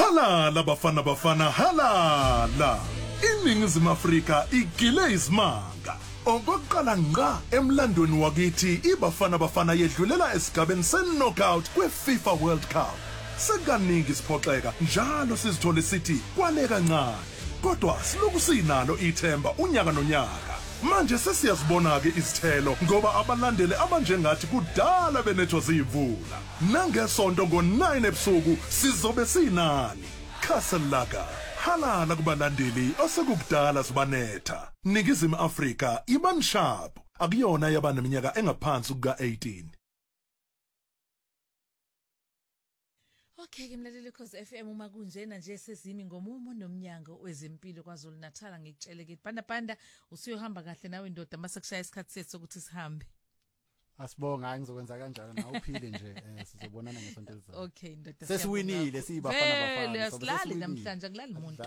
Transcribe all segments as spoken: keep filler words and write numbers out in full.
Halala bafana bafana halala. Iningizimu Afrika igile izimanga. Okokuqala ngqa emlandweni wakithi iBafana Bafana yedlulela esigabeni se-knockout kwe-FIFA World Cup. Sekaningi siphoxeka njalo sizithole sithi kwale kancane. Kodwa siloku sinalo ithemba unyaka nonyaka. Manje sesiyazibona ke izithelo ngoba abalandeli abanjengathi kudala benethwa zivula. Nangesonto ngo nine ebusuku sizobe sinani. Khaselaka. Halala kubalandeli osekukudala sibanetha. Ningizimu Afrika iban sharp akuyona yabaneminyaka engaphansi kuka eighteen. Okay ke mlaleli Khosi F M uma kunjena nje sezimi ngomumo nomnyango wezempilo kwaZulu Natal ngikutshele ke panda panda usiyohamba kahle nawe ndoda mase kushaya isikhathi sethu ukuthi sihambe. Asibonga hayi ngizokwenza kanjalo na uphile nje sizobonana ngesonto elizayo. Okay ndoda sesiwinile siyibafana bafana sobe namhlanje akulali umuntu.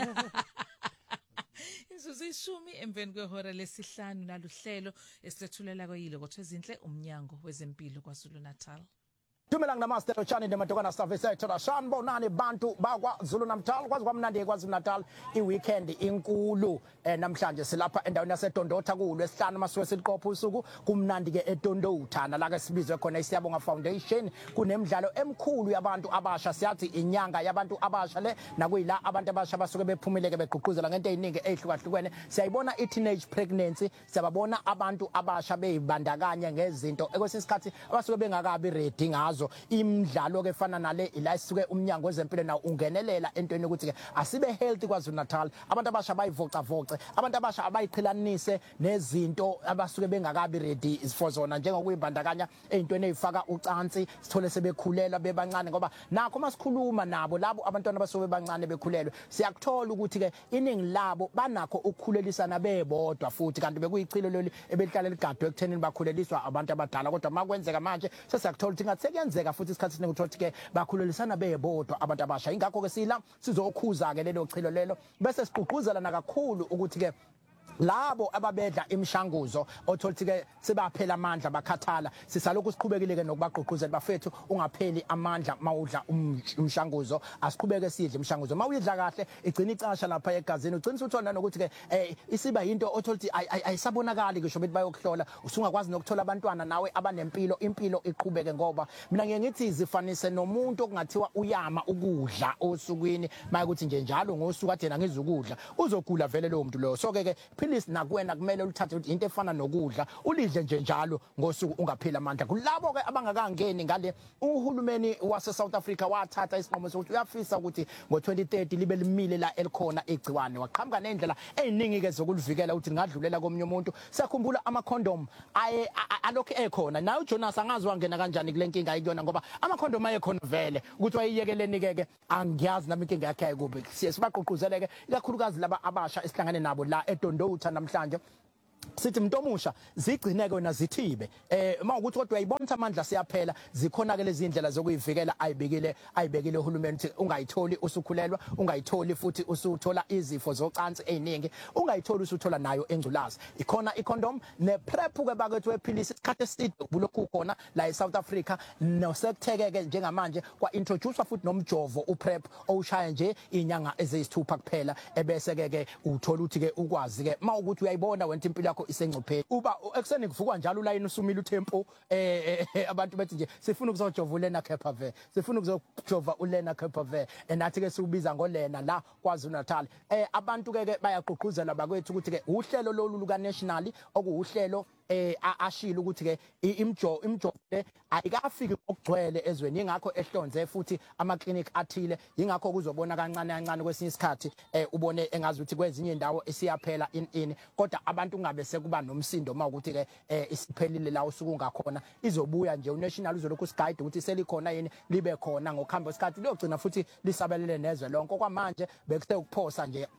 Izuzu ishumi emveni kwehora lesihlanu naluhlelo esilethulela koyilo kodwa ezinhle umnyango wezempilo kwaZulu Natal. Dumelang namaste lochani nematokana service ethola shanbo nani bantu bakwa Zulu Natal kwazi kwamnandi kwaZulu Natal iweekend inkulu eh namhlanje silapha endaweni yaseDondotha kulo esihlanu masuke siliqopha usuku kumnandi ke eDondotha nalaka sibizwe khona iSiyabonga Foundation kunemidlalo emkhulu yabantu abasha siyathi inyanga yabantu abasha le nakuyila abantu abasha basuke bephumileke begqugquzela ngento eziningi ezihlukahlukene siyayibona i-teenage pregnancy siyababona abantu abasha beyibandakanya ngezinto ekwesinsikhathi abasuke bengakabi ready ngazo imidlalo ke fana nale ila isuke umnyango wezempilo na ungenelela entweni ukuthi ke asibe healthy kwaZulu Natal abantu abasha bayivoca voce abantu abasha abayiqhilanise nezinto abasuke bengakabi ready for zona njengokuyibandakanya ezintweni ezifaka ucansi sithole sebekhulela bebancane ngoba nakho masikhuluma nabo labo abantwana abasuke bancane bekhulelwe siyakuthola ukuthi ke iningi labo banakho ukukhulelisana bebodwa futhi kanti bekuyichilo leli ebelihlala ligadwe ekuthenini bakhuleliswa abantu abadala kodwa makwenzeka manje sesiyakuthola ukuthi ngathi kuyenzeka futhi isikhathi siningi uthothi ke bakhulelisana bebodwa abantu abasha ingakho ke sila sizokhuza ke lelo chilo lelo bese siqhuquzela na kakhulu ukuthi ke labo ababedla imishanguzo otholithi ke sebaphela amandla bakhathala sisalokhu siqhubekile ke nokubaqhuquzela bafethu ungapheli amandla mawudla umshanguzo asiqhubeke sidle imishanguzo mawuyidla kahle igcina icasha lapha egazini ugcina uthola nokuthi ke eh isiba into otholithi ayisabonakali ngisho bethi bayokuhlola usungakwazi nokuthola abantwana nawe abanempilo impilo iqhubeke ngoba mina ngiye ngithi izifanise nomuntu okungathiwa uyama ukudla osukwini maye ukuthi nje njalo ngosuku kade na ngizukudla uzogula vele lo muntu lo so ke ke philisi nakuwena kumele ulithathe ukuthi into efana nokudla ulidle nje njalo ngosuku ungaphila amandla kulabo ke abangakangeni ngale uhulumeni wase South Africa wathatha isinqumo sokuthi uyafisa ukuthi ngo twenty thirty libe limile la elikhona egciwane waqhamuka nendlela eziningi ke zokulivikela ukuthi ngadlulela komunye umuntu sekhumbula ama condom aye alokho ekhona nayo uJonas angazi wangena kanjani kule nkinga ayikuyona ngoba ama condom ayekhona vele ukuthi wayiyekeleni ke ke angiyazi nami inkinga yakhe ayikuphi siye sibaqhuqhuzeleke ikakhulukazi laba abasha esihlangane nabo la eDondotha namhlanje sithi umuntu omusha zigcineke wena zithibe eh mawukuthi kodwa uyayibona amandla siyaphela zikhona ke lezi indlela zokuyivikela ayibekile ayibekile uhulumeni ukuthi ungayitholi usukhulelwa ungayitholi futhi usuthola izifo zocansi eziningi ungayitholi usuthola nayo engculazi ikhona icondom neprep ke bakethu wephilisi isikhathi eside kulokhu khona la eSouth Africa nosekuthekeke njengamanje kwa introduce futhi nomjovo uprep owushaya nje inyanga eziyisithupha kuphela ebese ke ke uthola ukuthi ke ukwazi ke mawukuthi uyayibona wena impilo yakho isengcupheni uba ekseni kuvukwa njalo ulayini usumile uTempo eh abantu bethi nje sifuna ukuzojova uLena Khephavele sifuna ukuzojova uLena Khephavele enathi ke siubiza ngoLena la kwaZulu Natal eh abantu ke ke bayaqhuquzela bakwethu ukuthi ke uhlelo lolu luka national okuuhlelo eh ashila ukuthi ke imjo imjo le ayikafiki okugcwele ezweni ingakho ehlonze futhi ama clinic athile ingakho kuzobona kancane kancane kwesinye isikhathi eh ubone engazi ukuthi kwezinye indawo esiyaphela in in kodwa abantu ngabe sekuba nomsindo mawukuthi ke isiphelile la usuku ngakhona izobuya nje unational uzolokhu siguide ukuthi selikhona yini libe khona ngokuhamba isikhathi liyogcina futhi lisabelele nezwe lonke kwamanje bekuthe ukuphosa nje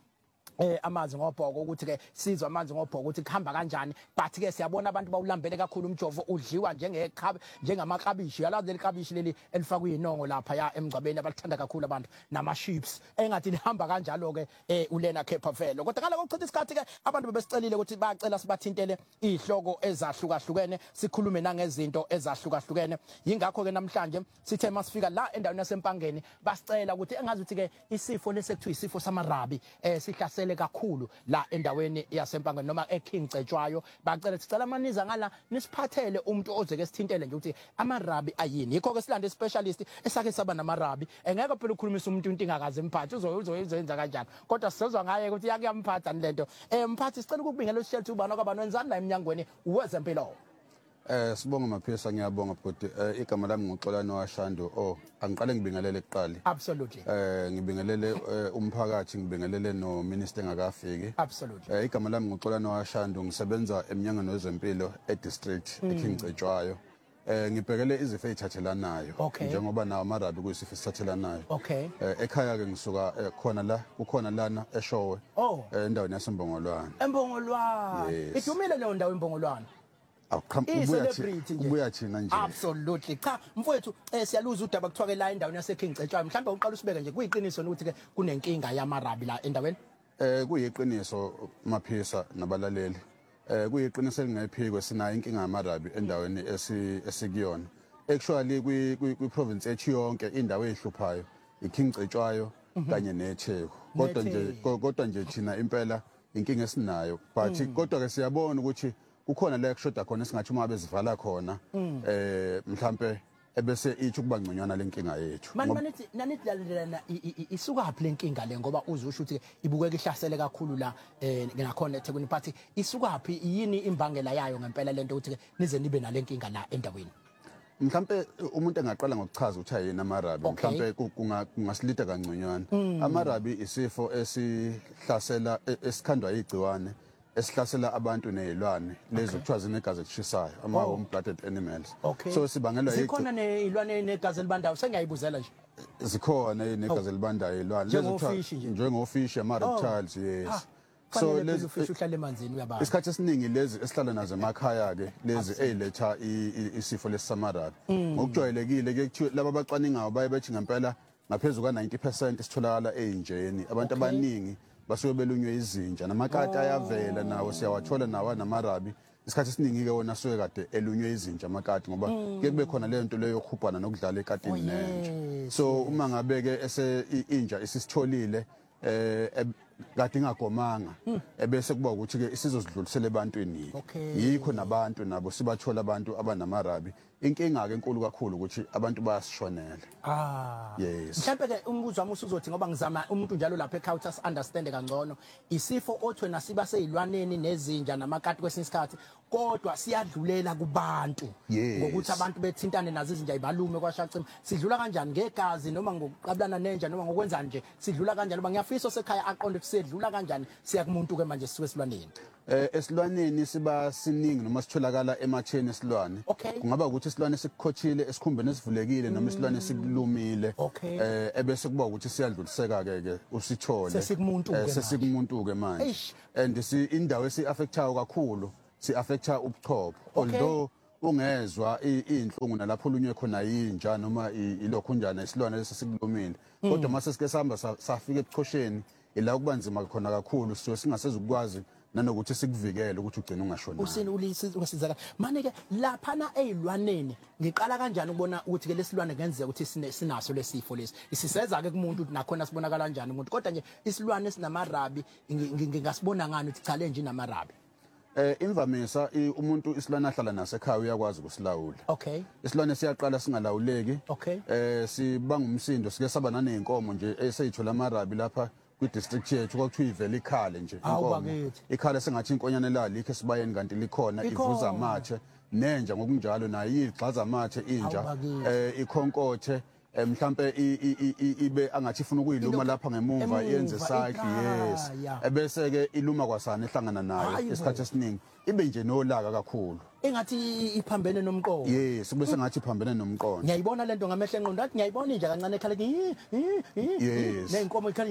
eh amanzi ngobhoko ukuthi ke sizwe amanzi ngobhoko ukuthi kuhamba kanjani but ke siyabona abantu bawulambele kakhulu umjovo udliwa njengekhabe njengamaklabishi yalazi lekabishi leli elifakwa inongo lapha ya emgcabeni abalithanda kakhulu abantu nama chips engathi lihamba kanjalo ke eh ulena Khephavelo kodwa ngale kokuchitha isikhathi ke abantu bebesicelile ukuthi bayacela sibathintele ihloko ezahlukahlukene sikhulume nangezinto ezahlukahlukene yingakho ke namhlanje sithe masifika la endaweni yasempangeni basicela ukuthi engazi ukuthi ke isifo lesekuthiwa isifo samarabi eh sihlase kakhulu la endaweni yasempangeni noma eKing Cetshwayo bacela sicela amaniza ngala nisiphathele umuntu ozeke sithintele nje ukuthi amarabi ayini yikho ke silande specialist esake saba namarabi engeke phela ukhulumisa umuntu into ingakaze emphathi uzoyenza kanjani kodwa sizozwa ngaye ukuthi yakuyamphatha lento eh mphathi sicela ukubingela ushelter ubani kwabani wenzani la eminyangweni wezempilo. Eh sibonga Maphisa ngiyabonga bhuti eh igama lami nguXolani Washando oh angiqale ngibingelele kuqala Absolutely eh ngibingelele umphakathi ngibingelele no minister engakafiki Absolutely eh igama lami nguXolani Washando ngisebenza eminyangweni wezempilo e district eKing Cetshwayo eh ngibhekele izifo ezithathelanayo njengoba nawo amarabi kuyisifo esithathelanayo okay eh ekhaya ke ngisuka khona la kukhona lana eShowe endaweni yaseMbongolwane eMbongolwane idumile leyo ndawo eMbongolwane ubuya thina nje absolutely cha mfowethu eh siyaluza udaba kuthiwa ke la endaweni yaseKing Cetshwayo mhlawumbe uqala usibeke nje kuyiqiniso ukuthi ke kunenkinga yamarabi la endaweni eh kuyiqiniso Maphisa nabalaleli eh kuyiqiniso elingephiko sinayo inkinga yamarabi endaweni esikuyona actually kwi province ethu yonke indawo ezihluphayo iKing Cetshwayo kanye neTheku kodwa nje kodwa nje thina impela inkinga esinayo but kodwa ke siyabona ukuthi kukhona la kushoda khona singathi uma bezivala khona eh mhlambe ebese ithi kuba ngconywana lenkinga yethu manje manithi nanithi lalelana isuka phi lenkinga le ngoba uzusho ukuthi ibukeka ihlasele kakhulu la eh ngakhona eThekwini but isuka phi yini imbangela yayo ngempela lento ukuthi nize nibe nalenkinga la endaweni mhlambe umuntu engaqala ngokuchaza ukuthi ayini amarabi mhlambe kungasilida kangconywana amarabi isifo esihlasela esikhandwa igciwane esihlasela abantu nezilwane lezi kuthiwa zinegazi elishisayo ama home blooded animals so sibangelwa zikhona nezilwane negazi elibandayo sengiyayibuzela nje zikhona inegazi elibandayo izilwane lezi kuthiwa njengofish ama reptiles yes so lezi fish uhlala emanzini uyabona isikhathi esiningi lezi esihlala nazo emakhaya ke lezi eziletha isifo lesamarabi ngokujwayelekile ke kuthiwa laba abacwaningayo baye bethi ngempela ngaphezulu ka ninety percent sitholakala einjeni abantu abaningi basuke belunywe izinja namakati ayavela nawo siyawathola nawa namarabi isikhathi esiningi ke wona suke kade elunywe izinja amakati ngoba ke kube khona le nto leyo yokukhupana nokudlala ekatini nenje so uma ngabe ke ese inja isisitholile eh kade ingagomanga ebese kuba ukuthi ke isizozidlulisela ebantwini yikho nabantu nabo sibathola abantu abanamarabi inkinga ke enkulu kakhulu ukuthi abantu bayasishonela ah yes mhlawumbe ke umbuzo wami usuzothi ngoba ngizama umuntu njalo lapha ekhawuthi us understand kangcono isifo othwe nasiba seyilwaneni nezinja namakati kwesinsikhathi kodwa siyadlulela kubantu ngokuthi abantu bethintane nazo izinja ibalume kwashacima sidlula kanjani ngegazi noma ngokuqablana nenja noma ngokwenza nje sidlula kanjani ngoba ngiyafisa osekhaya aqonde ukuthi sidlula kanjani siya kumuntu ke manje siwe silwaneni eh esilwaneni siba siningi noma sitholakala ematheni esilwane kungaba ukuthi isilwane sikukhothile esikhumbeni esivulekile noma isilwane sikulumile eh ebese kuba ukuthi siyadluliseka ke ke usithole sesikumuntu ke sesikumuntu ke manje and si indawo esi affectayo kakhulu si affecta ubuchopho although ungezwa inhlungu nalapho olunywe khona yinja noma ilokho njana isilwane lesesikulumile kodwa mase sike sihamba safika ebuchosheni ila kubanzima khona kakhulu siyo singasezukwazi nanokuthi sikuvikele ukuthi ugcine ungashona usini ulisiza ungasizaka manje ke laphana ezilwaneni ngiqala kanjani ukubona ukuthi ke lesilwane ngenzeka ukuthi sinaso lesifo lesi isiseza ke kumuntu ukuthi nakhona sibonakala kanjani umuntu kodwa nje isilwane esinamarabi ngingasibona ngani ukuthi cha lenje inamarabi eh imvamisa umuntu isilwane ahlala naso ekhaya uyakwazi ukusilawula okay isilwane siyaqala singalawuleki eh sibanga umsindo sike saba nanenkomo nje eseyithola amarabi lapha kwi district yethu kwakuthiwa ivele ikhale nje inkomo ikhale sengathi inkonyane la likhe sibayeni kanti likhona ivuza amathe nenja ngokunjalo nayo igxaza amathe inja eh ikhonkothe mhlambe ibe angathi ifuna ukuyiluma lapha ngemuva yenze cycle yes ebese ke iluma kwasana ehlangana nayo isikhathi esiningi ibe nje nolaka kakhulu engathi iphambene nomqondo. yes kube sengathi iphambene nomqondo. Ngiyayibona lento ngamehlo enqondo athi ngiyayibona nje kancane ekhala ke Yes. nenkomo ikhala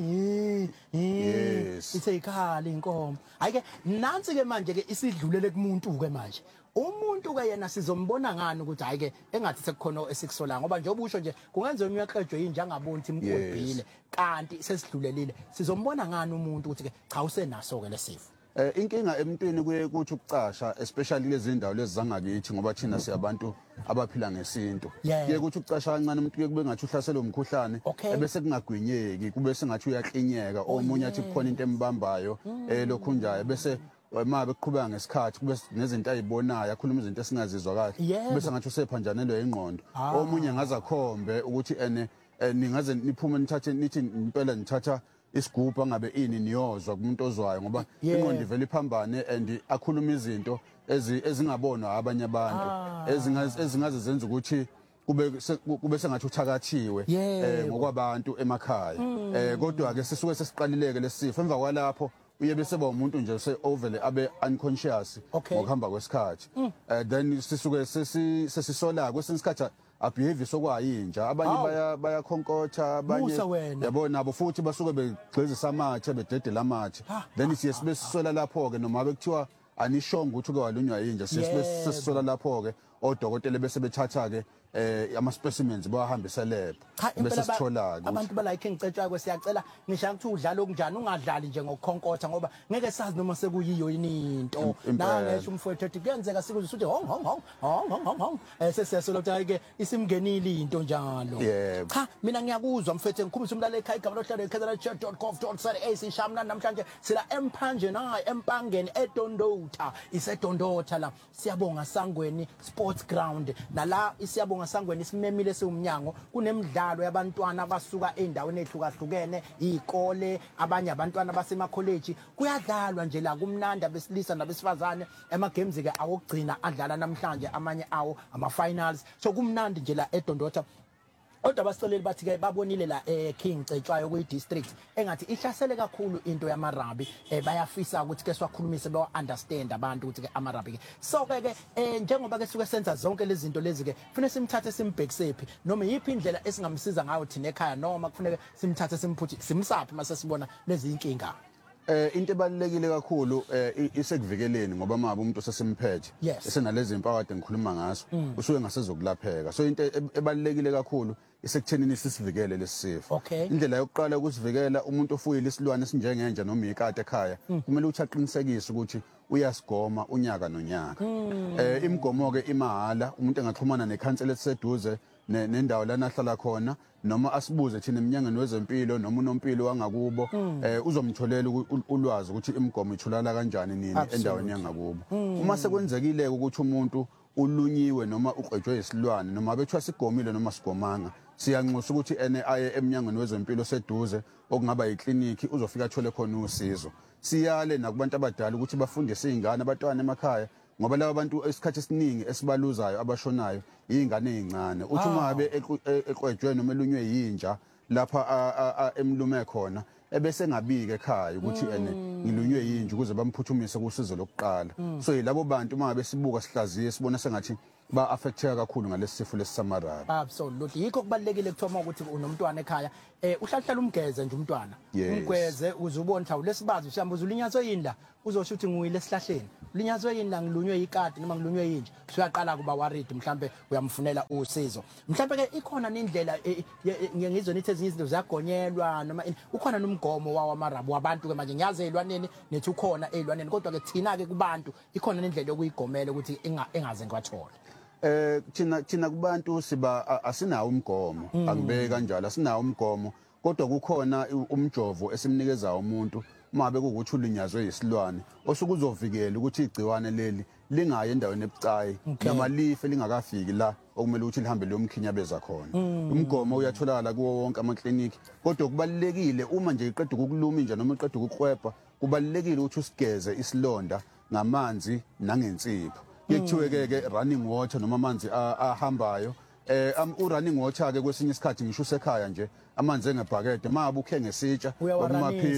Yes. iseyikhala inkomo. Hayike nansi ke manje ke isidlulele kumuntu ke manje. Umuntu ke yena sizombona ngani ukuthi hayike engathi sekukhona esikusola ngoba nje obusho nje kungenza umyaqejwe inje angabonthi imkobhile kanti sesidlulelile sizombona ngani umuntu ukuthi ke cha usenaso ke lesifo. Eh inkinga emntwini kuye kuthi ukucasha especially lezi ndawo lezi zangakithi ngoba thina siyabantu abaphila ngesintu. Yeah. Kuye kuthi ukucasha kancane umuntu kuye kube ngathi uhlaselwe umkhuhlane Okay. ebese kungagwinyeki kube sengathi uyaklinyeka omunye athi kukhona into embambayo eh lokhunjayo bese uma beqhubeka ngesikhathi kube nezinto ayibonayo akhuluma izinto esingazizwa kahle Yebo. bese ngathi usephanjanelwe ingqondo Ah. omunye ngaza khombe ukuthi ene eh, ningaze niphume nithathe nithi impela nithatha isigubhu ngabe ini niyozwa kumuntu ozwayo ngoba Yeah. ingqondo ivela iphambane and akhuluma izinto ezi ezingabonwa abanye abantu ezingazi ezingaze zenza ukuthi kube se- kube sengathi uthakathiwe Yebo. ngokwabantu emakhaya eh kodwa ke sisuke sesiqalileke lesifo emva kwalapho uye bese ba umuntu nje se overly abe unconscious Okay. ngokuhamba kwesikhathi eh then sisuke sesi sesisola kwesinye isikhathi abehave sokwayinja abanye Hawu. baya bayakhonkotha abanye Musa wena. yabo nabo futhi basuke begxizisa amathe bededela amathe Ha, then siye sibe sisola lapho ke noma bekuthiwa anishonga ukuthi ke walunywa yinja siye sibe Yebo. sesisola lapho ke odokotela bese bethatha ke eh ama specimens bawahambise lab Cha bese impela ba- sithola ke abantu balike ngicetshwa kwe siyacela ngishaya ukuthi udlala okunjani ungadlali nje ngokukhonkotha ngoba ngeke sazi noma sekuyiyo yini into Im- impela. nangesho umfowethu ethi kuyenzeka sikuze uthi hong hong hong hong hong hong hong eh sesiyasola ukuthi ke isimngenile into njalo Yebo. cha mina ngiyakuzwa mfethu ngikhumbisa umlaleli ekhaya igama lohlelo khetha chat dot gov dot za sishamna namhlanje sila empanje na empangeni edondota isedondota la siyabonga Sangweni Sports Ground nala isiyabonga Sangweni isimemile siwumnyango kunemidlalo yabantwana abasuka endaweni ehlukahlukene izikole abanye abantwana basema college kuyadlalwa nje la kumnandi abesilisa nabesifazane ema games ke awokugcina adlala namhlanje amanye awo ama finals so kumnandi nje la edondota kodwa basiceleli bathi ke babonile la eh King Cetshwayo kwi district engathi ihlasele kakhulu into yamarabi eh bayafisa ukuthi ke siwakhulumise bawa understand abantu ukuthi ke amarabi ke so ke ke eh njengoba ke suke senza zonke lezi zinto lezi ke kufanele simthathe simbhekisephi noma yipi indlela esingamsiza ngayo thina ekhaya noma kufanele simthathe simphuthi simsaphi mase sibona lezi inkinga. Eh into ebalekile kakhulu eh isekuvikeleni ngoba mabe umuntu osesimphethe Yes. esenalezi impawu ade ngikhuluma ngaso usuke ngasezokulapheka so into e- ebalekile kakhulu isekuthenini sisivikele lesifo Okay. indlela yokuqala ukusivikela umuntu ofuyile isilwane esinjengenja noma ikati ekhaya kumele uthi aqinisekise ukuthi uyasigoma unyaka nonyaka eh imigomo ke imahala umuntu engaxhumana nekhansela eliseduze ne- nendawo lana ahlala khona noma asibuze thina eminyangweni wezempilo noma unompilo wangakubo eh uzomtholela u- u- ulwazi ukuthi imigomo ithulala kanjani nini Absolutely. endaweni yangakubo uma sekwenzekile ukuthi umuntu ulunyiwe noma uqedwe isilwane noma bethiwa sigomile noma sigomanga siyanxusa ukuthi ene aye eminyangweni wezempilo seduze okungaba yikliniki uzofika athole khona usizo siyale nakubantu abadala ukuthi bafundise izingane abantwana emakhaya ngoba laba bantu esikhathi esiningi esibaluzayo abashonayo izingane ezincane uthi uma abe eqwejwe noma elunywe yinja lapha a- a- a- emlume khona ebese ngabike ekhaya ukuthi ene ngilunywe yinja ukuze bamphuthumise kusizo lokuqala so yilabo bantu uma besibuka sihlaziye sibona sengathi ba affecteka kakhulu ngalesifo lesamarabi. Absolutely yikho kubalekile kuthoma ukuthi unomntwana ekhaya eh uhlahlala umgeze nje umntwana Yes. umgweze uzubona mhlawumbe lesibazi ushamba uzulinyazwe yini la uzosho ukuthi nguyile esihlahleni ulinyazwe yini la ngilunywe ikati noma ngilunywe yinje usuyaqala kuba worried mhlambe uyamfunela usizo mhlambe ke ikhona nindlela eh, eh, ngiyizwa nithi ezinye izinto ziyagonyelwa noma ini. Ukhona nomgomo wawo amarabu wabantu ke manje ngiyazi ezilwaneni nethi ukhona ezilwaneni kodwa ke thina ke kubantu ikhona nindlela yokuyigomela ukuthi inga- engaze ngwathola. Eh thina thina kubantu siba a- asinawo umgomo angibeke kanjalo asinawo umgomo kodwa kukhona u- umjovo esimnikeza umuntu mabe kuukuthi ulinyazwe isilwane osukuzovikela ukuthi igciwane leli lingayi endaweni ebucayi Okay. noma life lingakafiki la okumele ukuthi lihambe liyomkhinyabeza khona umgomo uyatholakala kuwo wonke amakliniki kodwa kubalekile uma nje iqeda ukukuluma inja noma iqeda ukukweba kubalekile ukuthi usigeze isilonda ngamanzi nangensipho yekuthiwe ke ke running water noma amanzi a- ahambayo eh am- u running water ke kwesinye isikhathi ngisho usekhaya nje amanzi engebhakede mabe ukhe ngesitsha Uyawaranisa. maphisa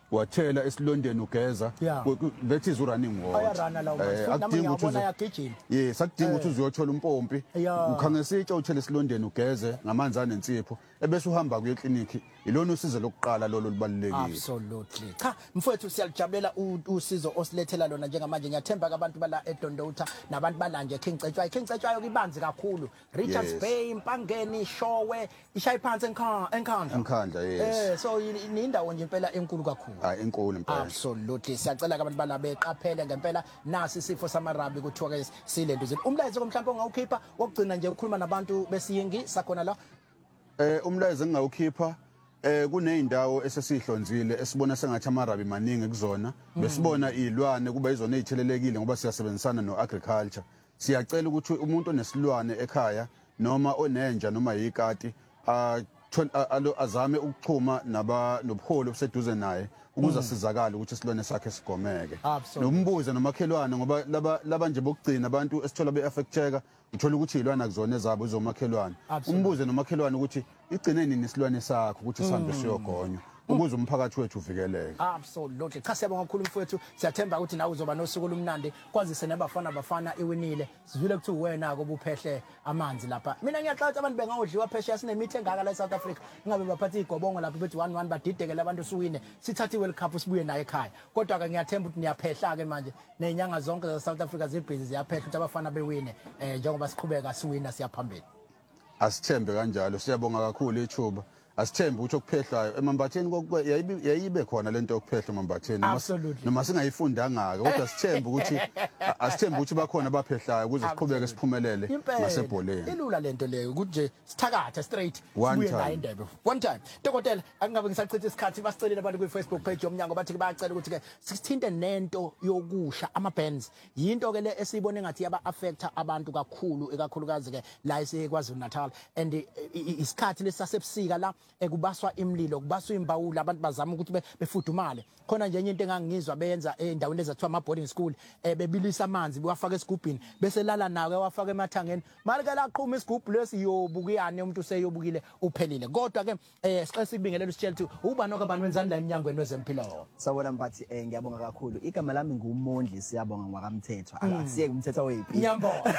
wathela esilondeni ugeza Yeah. that is running water Ayarana lawo manzi. Futhi nami ngiyabona ayagijima. yes akudinga ukuthi uziyothola umpompi Yeah. ukhangisa itshe uthele esilondeni ugeze ngamanzi anensipho ebese uhamba kuye clinic ilona usizo lokuqala lolo libalulekile. Absolutely. Cha mfowethu siyalijabulela u- usizo osilethela lona njengamanje ngiyathemba ke abantu bala eDondota nabantu balanje King Cetshwayo King Cetshwayo kibanzi kakhulu Richards Yes. Bay Impangeni Showe ishayi phansi enkha enkhandla Enkhandla, yes. eh so yini- ni indawo nje impela enkulu kakhulu. Hayi enkulu impela. Absolutely siyacela ke abantu bala beqaphele ngempela nasi isifo samarabi kuthiwa ke silento zethu umlayezo mhlawumbe ongawukhipha wokugcina nje ukukhuluma nabantu besiyingi sakhona la. Eh umlayezo engawukhipha eh kuneyindawo esesihlonzile esibona sengathi amarabi maningi kuzona besibona izilwane kuba izona ezithelelekile ngoba siyasebenzisana noagriculture siyacela ukuthi umuntu onesilwane ekhaya noma onenja noma yikati a azame ukuchuma naba nobuholi obuseduze naye ukuze asizakale ukuthi isilwane sakhe sigomeke Absolutely. nombuze nomakhelwane ngoba laba laba nje bokugcina abantu esithola beaffecteka uthola ukuthi izilwane akuzona ezabo izomakhelwane Absolutely. umbuze nomakhelwane ukuthi igcine nini isilwane sakho ukuthi sihambe siyogonywa ukuze umphakathi wethu uvikeleke. Absolutely. Cha siyabonga kakhulu mfowethu. Siyathemba ukuthi nawe uzoba nosuku lumnandi. Kwazise nabafana bafana iwinile. Sizwile ukuthi wena kobuphehle amanzi lapha. Mina ngiyaxoxa abantu bengawudliwa phesheya sinemithi engaka la eSouth Africa. Ingabe baphatha igobongo lapha bethi one one badideke labantu suwine. Sithatha iWorld Cup sibuye naye ekhaya. Kodwa ke ngiyathemba ukuthi niyaphehla ke manje. Nezinyanga zonke za South Africa zibhizi ziyaphehla ukuthi abafana bewine eh njengoba siqhubeka siwina siyaphambili. Asithembe kanjalo siyabonga kakhulu ithuba. Asithembe ukuthi okuphehlayo emambatheni kokwe yayibe khona lento yokuphehla emambatheni Absolutely. noma singayifundanga kodwa sithembe ukuthi asithembe ukuthi bakhona abaphehlayo ukuze siqhubeke siphumelele ngasebholeni. Ilula lento leyo ukuthi nje sithakathe straight One sibuye time. nayo indebe. One time. Dokotela akungabe ngisachitha isikhathi basicelile abantu ku Facebook page yomnyango bathi bayacela ukuthi ke sithinte nento yokusha ama bands. Yinto ke le esiyibone ngathi yaba affecta abantu kakhulu ekakhulukazi ke la esikwaZulu Natal and i- i- isikhathi lesasebusika la ekubaswa imlilo kubaswa imbawula abantu bazama ukuthi be- befudumale khona nje enye into engangizwa beyenza endaweni ezathiwa ama boarding school eh, bebilisa amanzi bewafaka esigubhini bese lala nawe wafaka emathangeni malike laqhuma isigubhu lesiyobukiyane umuntu useyobukile uphelile kodwa ke eh siqale sibingelela usitshela ukuthi uba nokho abantu wenzani la eminyangweni wezempilo. Sawona mpathi eh ngiyabonga kakhulu igama lami ngumondli siyabonga ngwakamthetho akusiyeke umthetho wephi Ngiyabonga.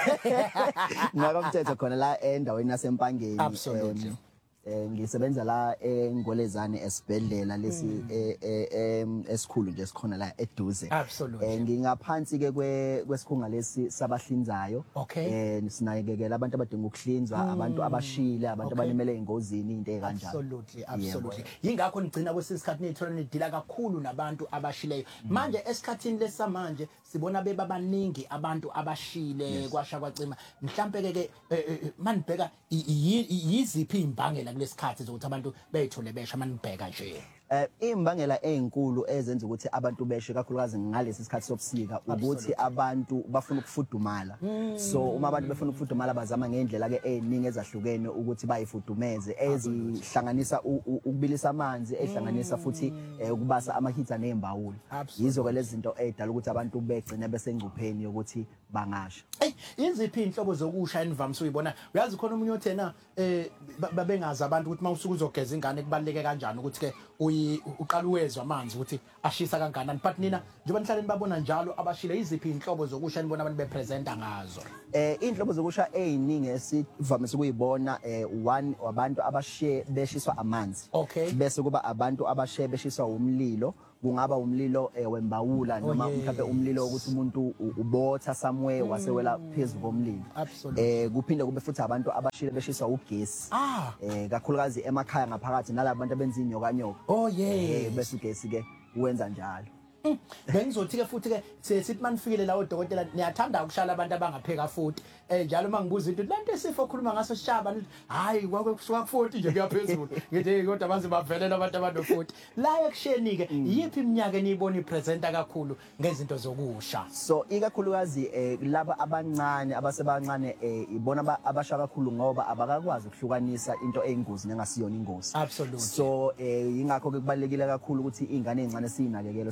ngakamthetho khona la endaweni nasempangeni Absolutely. em, eh ngisebenza la eNgolezane esibhedlela lesi eh, eh, em, esikhulu nje sikhona la eduze Absolutely. eh ngingaphansi ke kwe- kwesikhunga lesi sabahlinzayo Okay. eh sinakekela abantu abadinga ukuhlinzwa abantu abashile abantu Okay. abanimele engozini into ekanjalo. Absolutely, Yebo. absolutely. Yingakho ngicina kwesisikhathi nithola nidila kakhulu nabantu abashileyo. Manje esikhathini lesamanje sibona bebabaningi abantu abashile kwasha kwacima. Mhlambe ke ke manibheka i- i- i- yiziphi imbangela kulesikhathi zokuthi abantu beyithole besha manibheka nje. Eh imbangela ezinkulu ezenza ukuthi abantu beshe kakhulukazi ngalesi sikhathi sobusika ukuthi abantu bafuna ukufudumala. So uma abantu befuna ukufudumala bazama ngendlela ke eziningi ezahlukene ukuthi bayifudumeze ezihlanganisa u- u- ukubilisa amanzi ehlanganisa futhi eh, ukubasa amahitha nezimbawula. Absolutely. Yizo ke lezi zinto ezidala ukuthi abantu begcine besengcupheni yokuthi bangasha. Ey yiziphi inhlobo zokusha enivamisa uyibona uyazi khona umunye othena eh ba- babengazi abantu ukuthi mawusuku uzogeza ingane kubaleke kanjani ukuthi ke uyi- uqala uwezwa amanzi ukuthi ashisa kangakanani but nina njengoba nihlale nibabona njalo abashile iziphi inhlobo zokusha enibona abantu bepresenta ngazo. Eh inhlobo zokusha eziningi esivamise ukuyibona eh one wabantu abashiye beshiswa amanzi. Okay. Bese kuba abantu abashiye beshiswa umlilo kungaba umlilo eh, wembawula noma yes. mhlawumbe umlilo ukuthi umuntu u- ubotha somewhere wasewela phezulu komlilo. Absolutely. Eh kuphinde kube futhi abantu abashile beshiswa ugesi. Ah. Eh kakhulukazi emakhaya ngaphakathi nalabantu abenza inyoka nyoka. Oh Eh yes. bese ugesi ke wenza njalo. Bengizothi ke futhi ke sithi manifikile la odokotela niyathanda ukushala abantu abangapheka futhi eh njalo mangibuza into lento esifo okhuluma ngaso sishaba nithi hayi kwake kusuka futhi nje kuyaphezulu ngithi kodwa baze bavelela abantu abanofuthi la ekusheni ke yipi iminyaka eniyibona ipresenta kakhulu ngezinto zokusha. So ikakhulukazi eh, laba abancane abasebancane eh, ibona aba- abasha kakhulu ngoba abakakwazi ukuhlukanisa into eyingozi nengasiyona ingozi. Absolutely. So eh ingakho ke kubalekile kakhulu ukuthi ingane ezincane siyinakekele. So abantu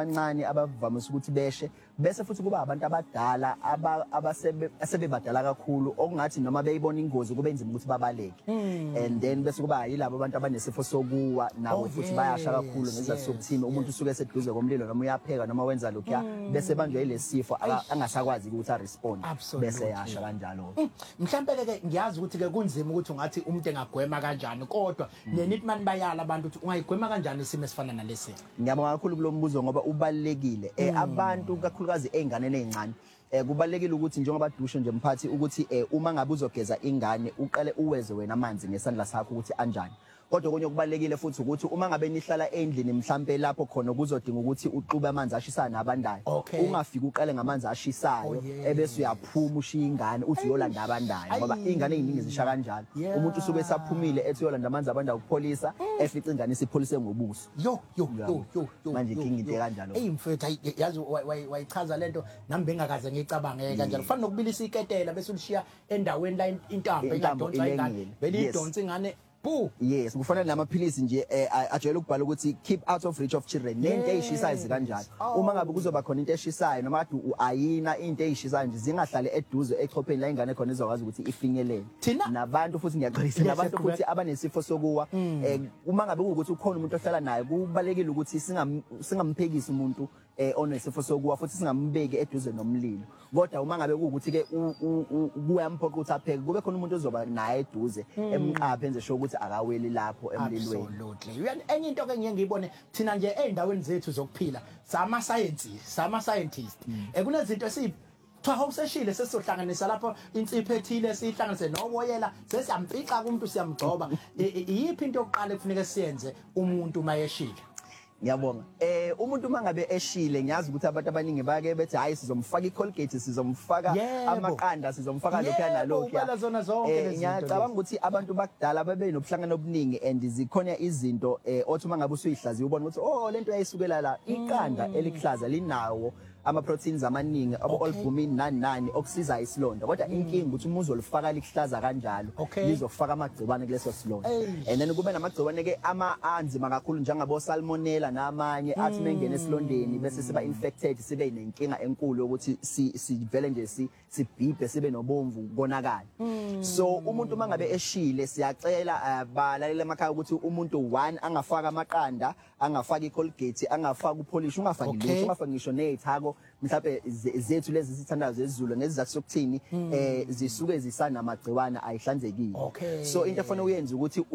abancane abavamise ukuthi beshe bese futhi kuba abantu abadala abasebe asebebadala kakhulu okungathi noma beyibona ingozi kube enzima ukuthi babaleke and then bese kuba yilabo abantu abanesifo sokuwa nabo futhi bayasha kakhulu ngesizathu sokuthini umuntu usuke eseduze komlilo noma uyapheka noma wenza lokho bese banjwe yilesifo angasakwazi ukuthi a respond bese yasha kanjalo. Mhlambe ke ngiyazi ukuthi ke kunzima ukuthi ungathi umuntu engagwema kanjani kodwa nenithi mani bayala abantu ukuthi ungayigwema kanjani isimo esifana nalesi. Ngiyabonga kakhulu kulombuzo ngoba ubalekile eh abantu kakhulukazi einganeni ezincane eh kubalekile ukuthi njengoba dusho nje mphathi ukuthi eh uma ngabe uzogeza ingane uqale uweze wena amanzi ngesandla sakho ukuthi anjani. Kodwa konye kubalekile futhi ukuthi uma ngabe nihlala endlini mhlambe lapho khona kuzodinga ukuthi uxube amanzi ashisayo nabandayo ungafiki uqale ngamanzi ashisayo ebese uyaphuma ushiya ingane uthi uyolanda abandayo ngoba ingane eziningi zisha kanjalo umuntu usuke esaphumile ethi uyolanda amanzi abandayo ukupolisa efica ingane isipholise ngobuso yo yo yo yo manje inkinga into kanjalo. Hey mfethu yazi wayichaza lento nami bengakaze ngicabange kanjalo kufanele ukubilisa iketela bese ulishiya endaweni la intambo engadonsa ingane belidonsa ingane. Boo. Yes, kufanele namaphilisi nje ajwayele ukubhala ukuthi keep out of reach of children. Nento eyishisayo zikanjalo. Uma ngabe kuzoba khona into eshisayo noma kade uayina into eyishisayo nje zingahlali eduze echopheni la ingane khona izokwazi ukuthi ifinyelele. Nabantu futhi ngiyaxolisa nabantu futhi abanesifo sokuwa eh uma ngabe ukuthi ukhona umuntu ohlala naye kubalekile ukuthi singamphekisi umuntu eh onesifo sokuwa futhi singambeki eduze nomlilo. Kodwa uma ngabe ukuthi ke kuyamphoqa ukuthi apheke kube khona umuntu ozoba naye eduze emqaphe enze sho ukuthi akaweli lapho emlilweni. Absolutely. Enye into ke ngiye ngibone thina nje eindaweni zethu zokuphila sama science sama scientist ekunezinto esi Twa hawuseshile sesizohlanganisa lapho insipho ethile sihlanganise nowoyela sesiyampica kumuntu siyamgcoba iyiphi into yokuqala kufanele siyenze umuntu mayeshile. Ngiyabonga eh umuntu mangabe eshile ngiyazi ukuthi abantu abaningi bake bethi hayi sizomfaka iColgate sizomfaka amaqanda sizomfaka lokho nalokho eh ngiyacabanga ukuthi abantu bakudala babe nobuhlangano obuningi and zikhona izinto eh othi mangabe usuyihlaziya ubona ukuthi oh lento yayisukela la iqanda elihlaza linawo ama proteins amaningi abo albumin nani nani okusiza isilonda kodwa inkingi ukuthi uma uzolifaka lihlaza kanjalo lizofaka amagcibane kuleso silonda and then kube namagcibane ke ama anzima kakhulu njengabo salmonella namanye athi mengene esilondeni bese siba infected sibe nenkinga enkulu ukuthi sivele nje si sibhibhe sibe nobomvu konakala. So umuntu mangabe eshile siyacela balalele emakhaya ukuthi umuntu one angafaka amaqanda angafaka iColgate angafaka upolish ungafaki lutho ungafaki ngisho nezithako mhlawumbe zethu lezi sithandayo zezulu ngezizathu sokuthini eh zisuke zisana amagciwane ayihlanzekile. So into efanele uyenze ukuthi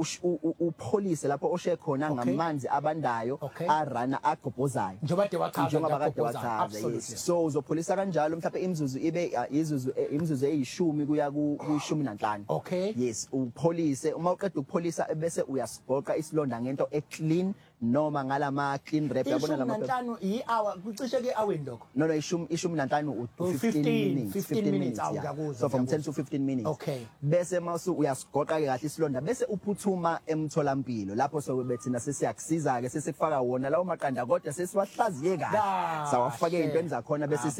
upolise lapho oshe khona ngamanzi abandayo arana agobhozayo njengoba de wachaza njengoba kade wachaza. So uzopolisa kanjalo mhlawumbe imizuzu ibe izuzu imizuzu eyishumi kuya ku-ishumi nanhlanu. Yes upolise uma uqeda ukupolisa bese uyasigoqa isilonda ngento eclean noma ngalama clean wrap yabona lama nanhlanu i-hour kucishe ke aweni lokho. No no ishumi ishumi nanhlanu fifteen minutes so from ten to fifteen minutes. Bese mase uyasigoqa ke kahle isilonda bese uphuthuma emtholampilo lapho sokubethi sesiyakusiza ke sesikufaka wona lawo maqanda kodwa sesiwahlaziye kahle sawafake into zakhona bese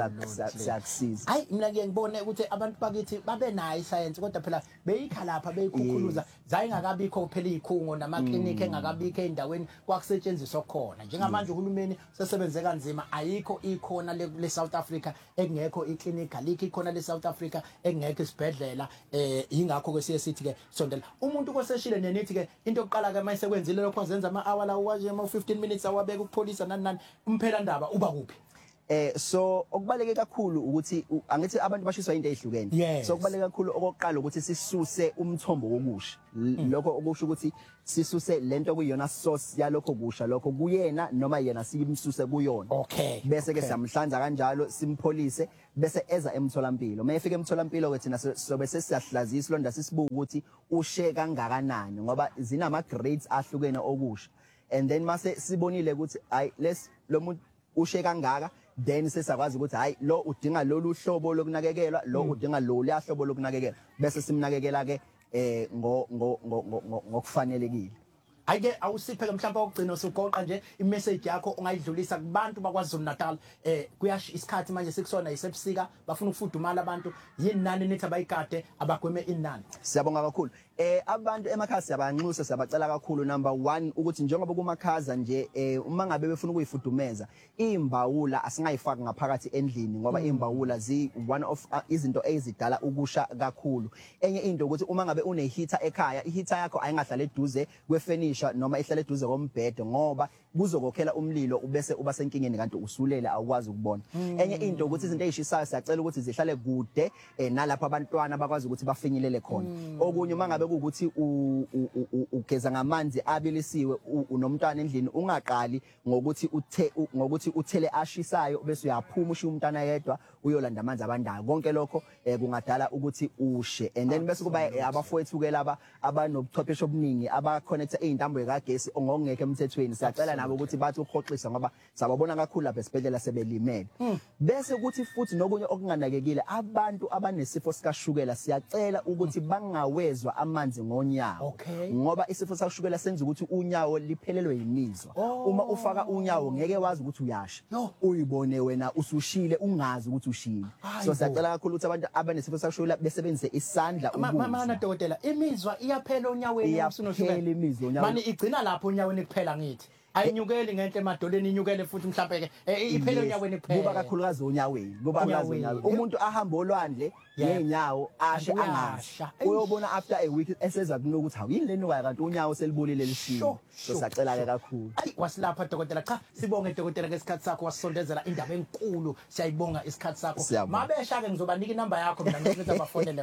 siyakusiza. Hayi mina ngiye ngibone ukuthi abantu bakithi babe nayo iscience kodwa phela beyikha lapha beyikhukhuluza zayingakabikho phela izikhungo nama clinic engakabikho endaweni kwakusetshenziswa khona njengamanje uhulumeni sesebenze kanzima ayikho ikhona le South Africa ekungekho iclinic alikho ikhona le South Africa ekungekho isibhedlela eh ingakho ke siye sithi ke sondela umuntu koseshile nenithi ke into yokuqala ke mayise kwenzile lokho azenza ama hour la uwaje ama fifteen minutes awabeka ukupolisa nani nani umphela ndaba uba kuphi. Eh so okubaleke kakhulu ukuthi angithi abantu bashiswa into ezihlukene so okubaleke kakhulu okokuqala ukuthi sisuse umthombo wokusha lokho okusho ukuthi sisuse lento kuyona source yalokho kusha lokho kuyena noma yena simsuse kuyona bese ke siyamhlanza kanjalo simpholise bese eza emtholampilo mayefika emtholampilo ke thina sobe sesiyahlaziya isilonda sisibuka ukuthi ushe kangakanani ngoba zinama grades ahlukene okusha and then mase sibonile ukuthi hayi les lo muntu ushe kangaka then sesakwazi ukuthi hayi lo udinga lolu hlobo lokunakekelwa lo udinga lo liyahlobo lokunakekelwa bese simnakekela ke eh ngo ngokufanelekile. Ayike awusiphe ke mhlawumbe okugcina usugoqa nje imessage yakho ungayidlulisa kubantu bakwaZulu Natal eh kuyasho isikhathi manje sikusona isebusika bafuna ukufudumala abantu yini nani nithi abayikade abagweme inani. Siyabonga kakhulu Eh abantu emakhaya siyabanxusa siyabacela kakhulu number one ukuthi njengoba kumakhaza nje eh uma ngabe befuna ukuyifudumeza imbawula asingayifaka ngaphakathi endlini ngoba imbawula zi one of uh, izinto ezidala ukusha kakhulu. Enye into ukuthi uma ngabe une heater ekhaya iheater yakho ayingahlala eduze kwefurniture noma ihlala eduze kombhede ngoba kuzokokhela umlilo ubese uba senkingeni kanti usulele awukwazi ukubona. Enye into ukuthi izinto ezishisayo siyacela ukuthi zihlale kude eh, nalapha abantwana bakwazi ukuthi bafinyelele khona. Okunye uma ngabe ukuthi ugeza ngamanzi abilisiwe unomntwana endlini ungaqali ngokuthi uthe ngokuthi uthele ashisayo bese uyaphuma ushiya umntwana yedwa uyolanda amanzi abandayo konke lokho kungadala ukuthi ushe and then bese kuba abafowethu ke laba abanobuchwepheshe obuningi aba connecta izintambo zikagesi ngokungeke emthethweni siyacela nabo ukuthi bathi ukuxoxisa ngoba sababona kakhulu lapha esibhedlela sebelimele bese kuthi futhi nokunye okunganakekile abantu abanesifo sikashukela siyacela ukuthi bangawezwa amanzi ngonyawo ngoba isifo sikashukela senza ukuthi unyawo liphelelwe yimizwa uma ufaka unyawo ngeke wazi ukuthi uyasha uyibone wena usushile ungazi ukuthi ushile so siyacela kakhulu ukuthi abantu abanesifo sikashukela besebenzise isandla ukudla mama dokotela imizwa iyaphela onyaweni usunoshukela imizwa onyawo mani igcina lapho onyaweni kuphela ngithi ayinyukeli ngenhle emadoleni inyukele futhi mhlawumbe ke iphele onyaweni kuphela kuba kakhulukazi onyaweni kuba onyaweni umuntu ahamba olwandle ngenyawo ashe angasha uyobona after a week eseza kunokuthi awuyini leni kwaya kanti unyawo selibulile lishiyo so sacela ke kakhulu ayi wasilapha dokotela cha sibonge dokotela ngesikhathi sakho wasondezela indaba enkulu siyayibonga isikhathi sakho mabesha ke ngizobanika inamba yakho mina ngicela abafonele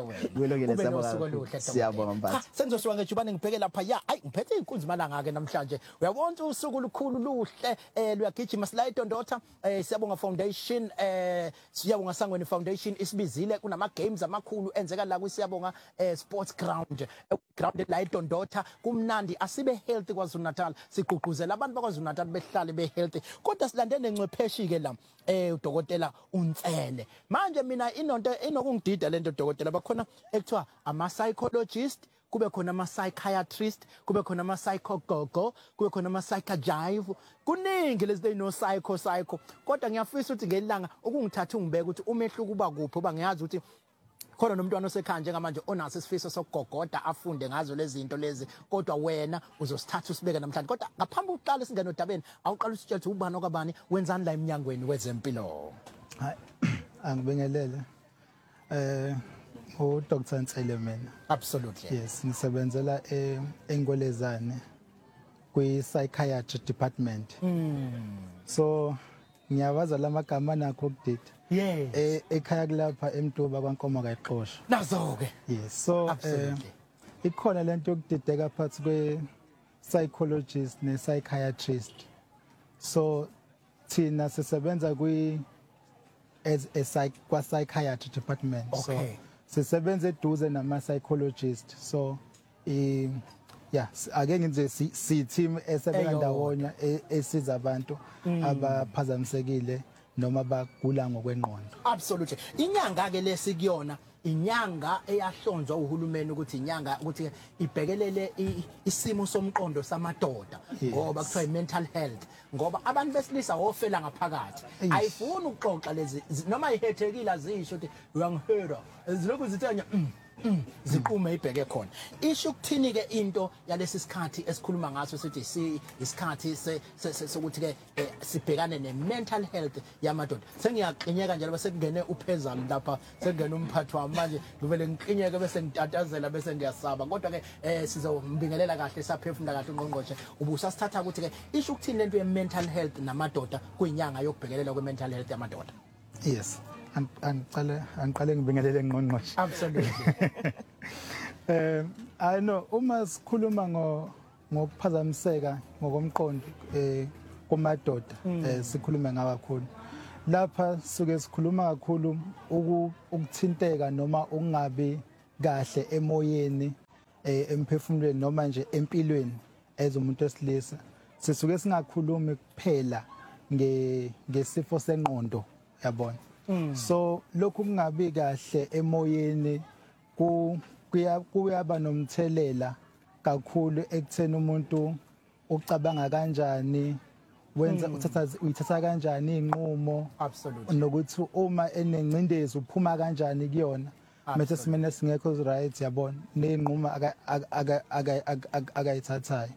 wena siyabonga mbathi sengizosuka ngejubane ngibheke lapha ya ayi ngiphethe inkunzi malanga ke namhlanje uyabona usuku lukhulu luhle eh luyagijima sila eDondotha eh siyabonga foundation eh siyabonga Sangweni Foundation isibizile kunama games amakhulu enzeka la kwisiyabonga eh sports ground ground la eDondotha kumnandi asibe healthy kwaZulu Natal sigqugquzela abantu bakwaZulu Natal behlale be healthy kodwa silandene ngcwepheshi ke la eh udokotela Untsele manje mina inonto enokungidida lento dokotela bakhona ekuthiwa ama psychologist kube khona ama psychiatrist kube khona ama psychogogo kube khona ama psychajive kuningi lezi no psycho psycho kodwa ngiyafisa ukuthi ngelanga ukungithatha ungibeka ukuthi umehluko uba kuphi uba ngiyazi ukuthi khona nomntwana osekhaya njengamanje onaso isifiso sokugogoda afunde ngazo lezi zinto lezi kodwa wena uzosithatha usibeke namhlanje kodwa ngaphambi uqala singena odabeni awuqala usitshela ukuthi ubani okwabani wenzani la eminyangweni wezempilo hayi angibingelele eh u Doctor Ntsele mina absolutely yes ngisebenzela e eNgolezane kwi psychiatry department mm. so ngiyawaza lamagama nakho ukudida yes eh ekhaya kulapha eMtuba kwaNkomo kaXosha nazo ke yes so eh ikhona lento yokudideka phakathi kwe psychologist ne psychiatrist so thina sisebenza kwi as a psych kwa psychiatry department okay. so sisebenza eduze nama psychologist so eh yeah ake ngize si team esebenza ndawonye esiza abantu abaphazamisekile noma bagula ngokwengqondo absolutely inyanga ke lesikuyona inyanga eyahlonzwa uhulumeni ukuthi inyanga ukuthi ibhekelele isimo somqondo samadoda ngoba kuthiwa mental health ngoba abantu besilisa ofela ngaphakathi ayifuni ukuxoxa lezi noma ihethekile azisho ukuthi uyangihera zilokhu zithanya ziqume ibheke khona isho ukuthini ke into yalesi sikhathi esikhuluma ngaso sithi si isikhathi sokuthi ke sibhekane ne mental health yamadoda sengiyaqinyeka nje bese kungene uphezulu lapha sekungena umphathi wami manje ngivele ngiqinyeke bese ngitatazela bese ngiyasaba kodwa ke sizombingelela kahle saphefunda kahle ungqongqoshe ubusasithatha ukuthi ke isho ukuthini lento ye mental health namadoda kuyinyanga yokubhekelela kwe mental health yamadoda yes angiqale angiqale ngibingelele ngqongqoshe absolutely eh I know uma sikhuluma ngo ngokuphazamiseka ngokomqondo eh kumadoda eh sikhuluma ngakakhulu lapha suke sikhuluma kakhulu ukuthinteka noma ukungabi kahle emoyeni eh emphefumulweni noma nje empilweni ezomuntu esilisa sisuke singakhulumi kuphela nge ngesifo sengqondo yabona so lokhu kungabi kahle emoyeni ku kuyaba nomthelela kakhulu ekutheni umuntu ucabanga kanjani wenza uthatha uyithatha kanjani inqumo absolutely nokuthi uma enengcindezi uphuma kanjani kuyona mase simene singekho right yabona nenquma akayithathayo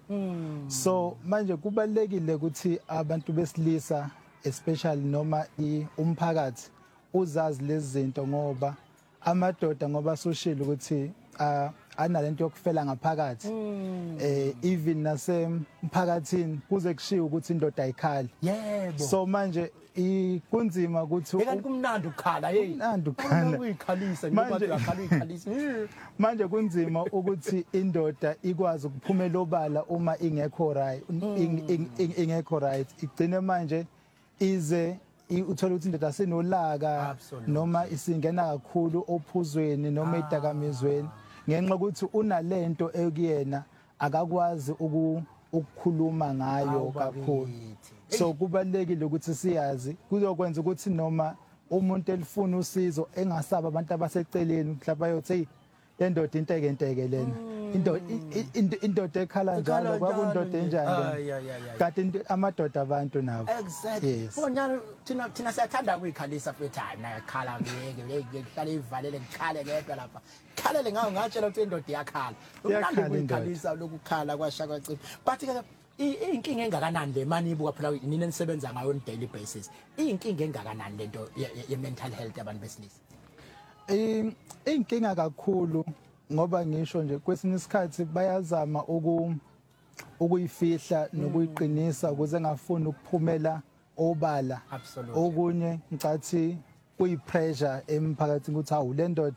so manje kubalekile ukuthi abantu besilisa especially noma umphakathi uzazi lezi zinto ngoba amadoda ngoba soshilo ukuthi analento yokufela ngaphakathi eh even nasemphakathini kuze kushiwo ukuthi indoda ayikhali yebo so manje ikunzima ukuthi ekanti kumnandi ukukhala hey kumnandi ukukhala uyikhalisa ngoba uyakhala uyikhalisa manje kunzima ukuthi indoda ikwazi ukuphumela obala uma ingekho right ingekho right igcine manje ize uthola ukuthi indoda asenolaka noma isingena kakhulu ophuzweni noma idakamizweni ngenxa ukuthi unalento ekuyena akakwazi ukukhuluma ngayo kakhulu so kubalekile ukuthi siyazi kuzokwenza ukuthi noma umuntu elifuna usizo engasaba abantu abaseceleni mhlawumbe ayothi le ndoda inteke inteke lena indoda indoda ekhala njalo kwakundoda enjani kanti amadoda abantu nabo exactly phonyana thina thina siyathanda ukuyikhalisa for time na yakhala ngeke ngihlala ivalele ngikhale ngedwa lapha khalele ngawo ngatshela ukuthi indoda iyakhala umnandi ukuyikhalisa lokukhala kwashaka ciphi but ke inkinga engakanani le mani ibuka phela nina nisebenza ngayo on daily basis inkinga engakanani lento ye mental health yabantu besilisa eh inkinga kakhulu ngoba ngisho nje kwesinye isikhathi bayazama uku ukuyifihla nokuyiqinisa ukuze ngafuni ukuphumela obala okunye ngicathi kuyi pressure emphakathini ukuthi awu le ndoda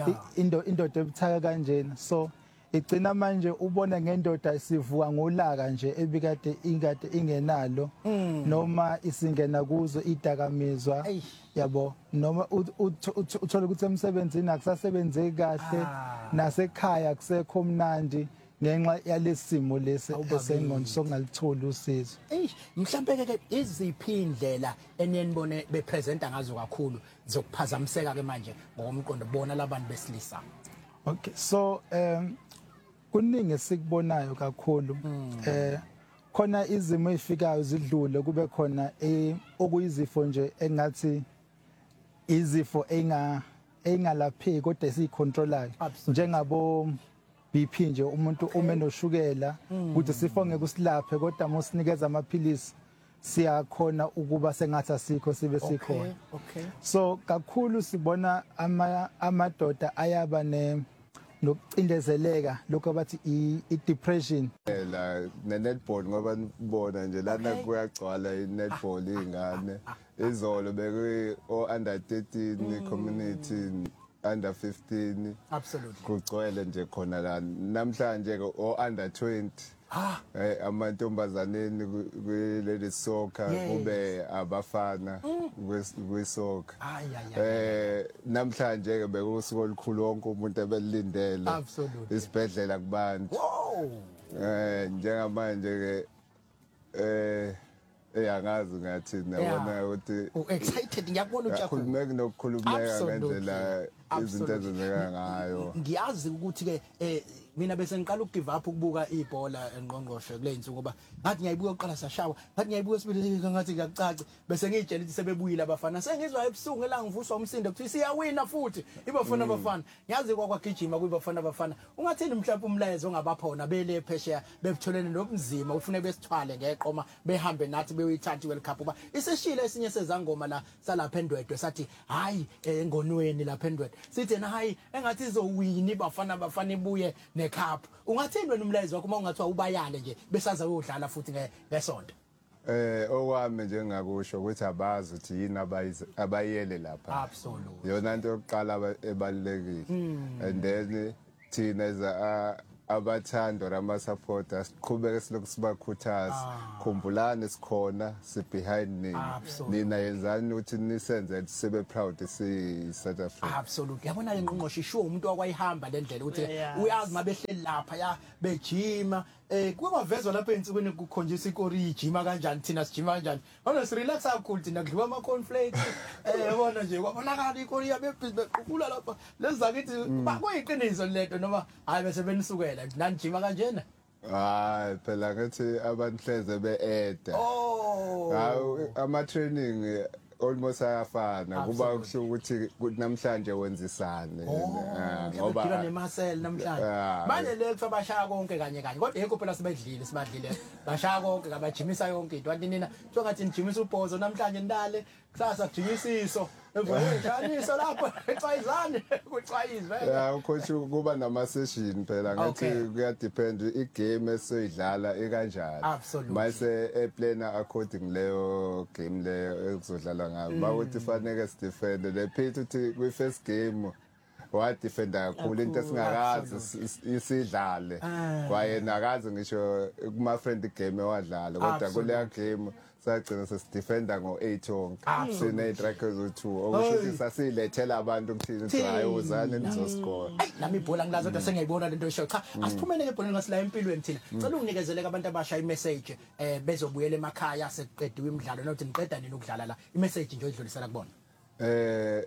indoda ebuthaka kanjena so igcina manje ubona ngendoda sivuka ngolaka nje ebikade ingade ingenalo noma isingena kuzo idakamizwa yabo noma uthola ukuthi emsebenzini akusasebenzeki kahle nasekhaya kusekho mnandi ngenxa yalesimo lesi esengqondo sokungalitholi usizo eish mhlambe ke iziphi indlela enenibone bepresenta ngazo kakhulu zokuphazamiseka ke manje ngokomqondo bona labantu besilisa okay so um kuningi sikubonayo kakhulu eh khona izimo ezifikayo zidlule kube khona eh okuyizifo nje engathi izifo enga engalapheki kodwa esicontrolayo njengabo B P nje umuntu ume noshukela ukuthi sifo ngeke usilaphe kodwa mosinikeza amaphilisi siyakhona ukuba sengathi asikho sibe sikhona okay so kakhulu sibona ama amadoda ayaba ne nokucindezeleka lokho bathi i depression la ne netball ngoba nibona nje lana kuyagcwala i netball ingane izolo beke o under thirteen community under fifteen absolutely kugcwele nje khona la namhlanje ke o under twenty ah eh amantombazaneni kwi ladies soccer kube abafana kwisoka eh namhlanje ke bekusuku olukhulu wonke umuntu ebelindele isibhedlela kubantu eh njengamanje ke eh eyangazi ngathi nabona ukuthi excited ngiyakubona uJaco khulumeka nokukhulumeka ngendlela izinto ezenzeka ngayo ngiyazi ukuthi ke eh mina bese ngiqala ukugive up ukubuka ibhola enqongqoshe kule insuku ngoba ngathi ngiyayibuka uqala sashawa ngathi ngiyayibuka sibili ngathi ngiyacaca bese ngitshela ukuthi sebebuyile abafana sengizwa ebusuku elangivuswa umsindo kuthi siyawina futhi ibafana abafana ngiyazi kwakwagijima kuyibafana abafana ungathini mhlawumbe umlayezo ongabaphona bele phesheya bebutholene nobunzima ufune besithwale ngeqoma behambe nathi beyithatha iWorld Cup kuba iseshile esinye sezangoma la salapha endwedwe sathi hayi engonweni lapha endwedwe sithi na hayi engathi izowina ibafana abafana ibuye necup ungathini wena umlayezo wakho uma ungathiwa ubayale nje besaza uyodlala futhi ngesonto eh okwami nje ngakusho ukuthi abazi ukuthi yini abayele lapha absolutely yona into yokuqala ebalekile and then thina as abathando rama supporters siqhubeke silokhu sibakhuthaza khumbulani sikhona si behind nini nina yenzani ukuthi nisenze sibe proud si South Africa absolutely yabona le ngqongqosho isho umuntu wakwayihamba le ndlela ukuthi uyazi mabehleli lapha ya bejima eh kubavezwa lapha ensukwini kukhonjisa ikori ijima kanjani thina sijima kanjani bona si relax kakhulu thina kudliwa ama cornflakes eh yabona nje kwabonakala ikori yabeqhubula lapha leza kithi bakuyiqiniso lento noma hayi bese benisukela nani jima kanjena hayi phela ngathi abantu hleze beeda oh hayi ama training almost ayafana kuba kusho ukuthi namhlanje wenzisane ngoba ngidila nemasel namhlanje manje le kufabashaya konke kanye kanye kodwa yekho phela sibedlile sibadlile bashaya konke ngabajimisa yonke into kanti nina kuthiwa ngathi nijimisa ubhozo namhlanje ndale kusasa kujimisiso evuyeshaniso lapho ecwayizane kucwayizwe yeah ukho kuba nama session phela ngathi kuya depend igame esiyidlala ekanjani mase e planner according leyo game leyo ekuzodlalwa ngayo bakuthi fanele sidefend le phethu uthi kwi first game wa defender kakhulu into esingakazi isidlale kwaye nakazi ngisho kuma friend game ewadlala kodwa kule game sagcina sesidefenda ngo eight onke sine trackers u two okusho ukuthi sasilethela abantu ukuthini hayi uzane nizoscore nami ibhola ngilazi kodwa sengiyibona lento esho cha asiphumene ngebhola ngasila empilweni thina cela unginikezele abantu abasha imessage eh bezobuyela emakhaya seqediwe imidlalo nokuthi niqeda nini ukudlala la imessage nje odlulisela kubona eh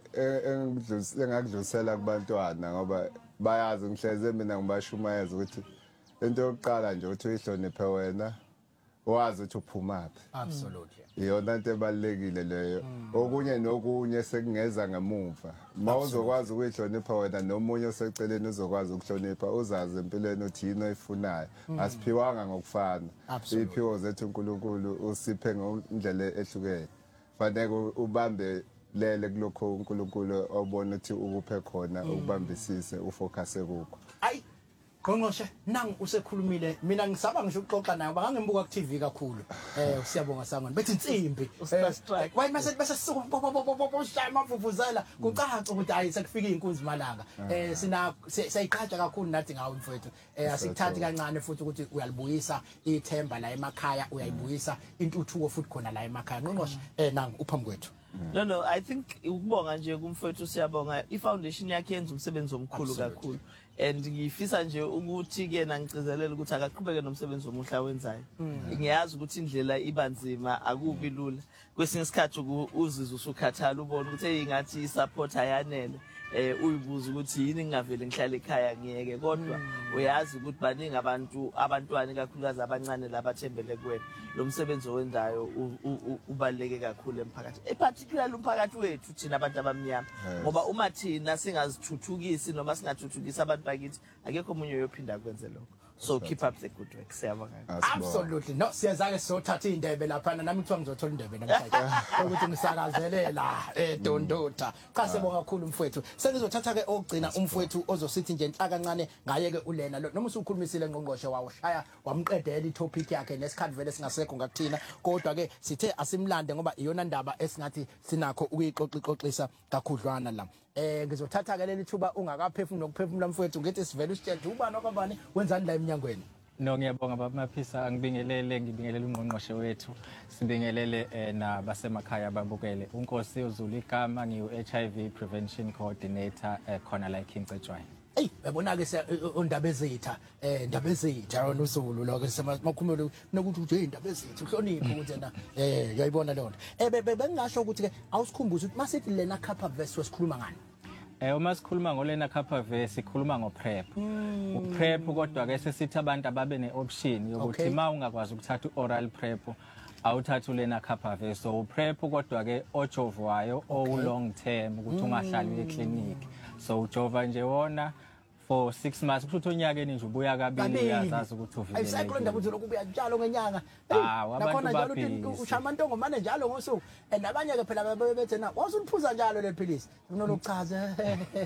engakudlulisela kubantwana ngoba bayazi ngihleze mina ngibashumayeza ukuthi into yokuqala nje uthi uyihloniphe wena wazi ukuthi uphumaphi absolutely iyona into ebalekile leyo okunye nokunye sekungeza ngemuva mawuzokwazi ukuyihlonipha wena nomunye oseceleni uzokwazi ukuhlonipha uzazi empilweni uthi yini oyifunayo asiphiwanga ngokufana iphiwo zethu uNkulunkulu usiphe ngendlela ehlukene fanele ubambe lele kulokho uNkulunkulu obona ukuthi ukuphe khona ukubambisise ufocus ekukho ayi Ngqongqoshe nang usekhulumile mina ngisaba ngisho ukuxoxa naye bangangembuka ku T V kakhulu eh siyabonga sangwane bethi insimbi why mase bese sisuka boshaya mvuvuzela kucaca ukuthi hayi sekufika inkunzi malanga eh sina siyayiqhatsha kakhulu nathi ngawo mfowethu eh asikuthathi kancane futhi ukuthi uyalibuyisa ithemba la emakhaya uyayibuyisa intuthuko futhi khona la emakhaya Ngqongqoshe eh nang uphambi kwethu No no I think ukubonga nje kumfowethu siyabonga I foundation yakhe yenza umsebenzi omkhulu kakhulu and ngifisa nje ukuthi ke nangicizelela ukuthi akaqhubeke nomsebenzi omuhle awenzayo ngiyazi ukuthi indlela ibanzima akubi lula kwesinye isikhathi uzizwe usukhathala ubona ukuthi eyingathi isupport ayanele eh uyibuza ukuthi yini ngingavele ngihlale ekhaya ngiyeke kodwa uyazi ukuthi baningi abantu abantwana kakhulukazi abancane labathembele kuwena lo msebenzi owenzayo ubaleke kakhulu emphakathi e particularly umphakathi wethu thina abantu abamnyama ngoba uma thina singazithuthukisi noma singathuthukisa abantu bakithi akekho umunye uyophinda kwenze lokho so keep up the good work siyabonga absolutely no siyazake sothatha indebe lapha nami kuthiwa ngizothola indebe namhlanje ukuthi ngisakazele la eDondota cha sibonga kakhulu mfowethu senizothatha ke ogcina umfowethu ozosithi nje enhlaka kancane ngaye ke ulena noma usukhulumisile Ngqongqoshe wawo shaya wamqedela itopic yakhe nesikhathi vele singasekho ngakuthina kodwa ke sithe asimlande ngoba iyona ndaba esingathi sinakho ukuyixoxixoxisa kakhudlwana la eh ngizothatha ke leli thuba ungakaphefumula nokuphefumula mfowethu ngithi sivele usitshele ubani okwabani wenzani la eminyangweni No ngiyabonga baba Maphisa angibingelele ngibingelele uNgqongqoshe wethu sibingelele nabasemakhaya babukele uNkosi uZulu igama ngiu H I V prevention coordinator khona la eKingcetshwayo Ey yabona ke ondaba ezitha eh indaba ezitha wona uZulu lo ke semakhumelo nokuthi uthi indaba ezitha uhloniphe ukuthi na eh uyayibona lona eh bengasho ukuthi ke awusikhumbuza ukuthi masithi lena Kappa verse wesikhuluma ngani Eh uma sikhuluma ngolena Kappa verse sikhuluma ngoprep uprep kodwa ke sesithi abantu ababe neoption yokuthi ma ungakwazi ukuthatha oral prep awuthatha ulena Kappa verse so uprep kodwa ke ojovwayo o long term ukuthi ungahlali eclinic so ujova nje wona for six months ukuthi unyakeni nje ubuya kabili uyazazi ukuthi uvikelekile ayisekho ndaba ukuthi lokubuya njalo ngenyanga nakhona njalo uthi ushama ntongo manje njalo ngosuku nabanye ke phela bebethi na wasuphuza njalo lephilisi unokuchaza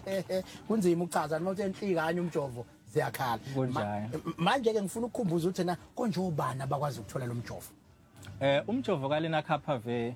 kunzima ukuchaza noma uthi enhlikanye umjovo ziyakhala manje ke ngifuna ukukhumbuza ukuthi na konje ubani abakwazi ukuthola lo mjovo eh umjovo kalena Kappa verse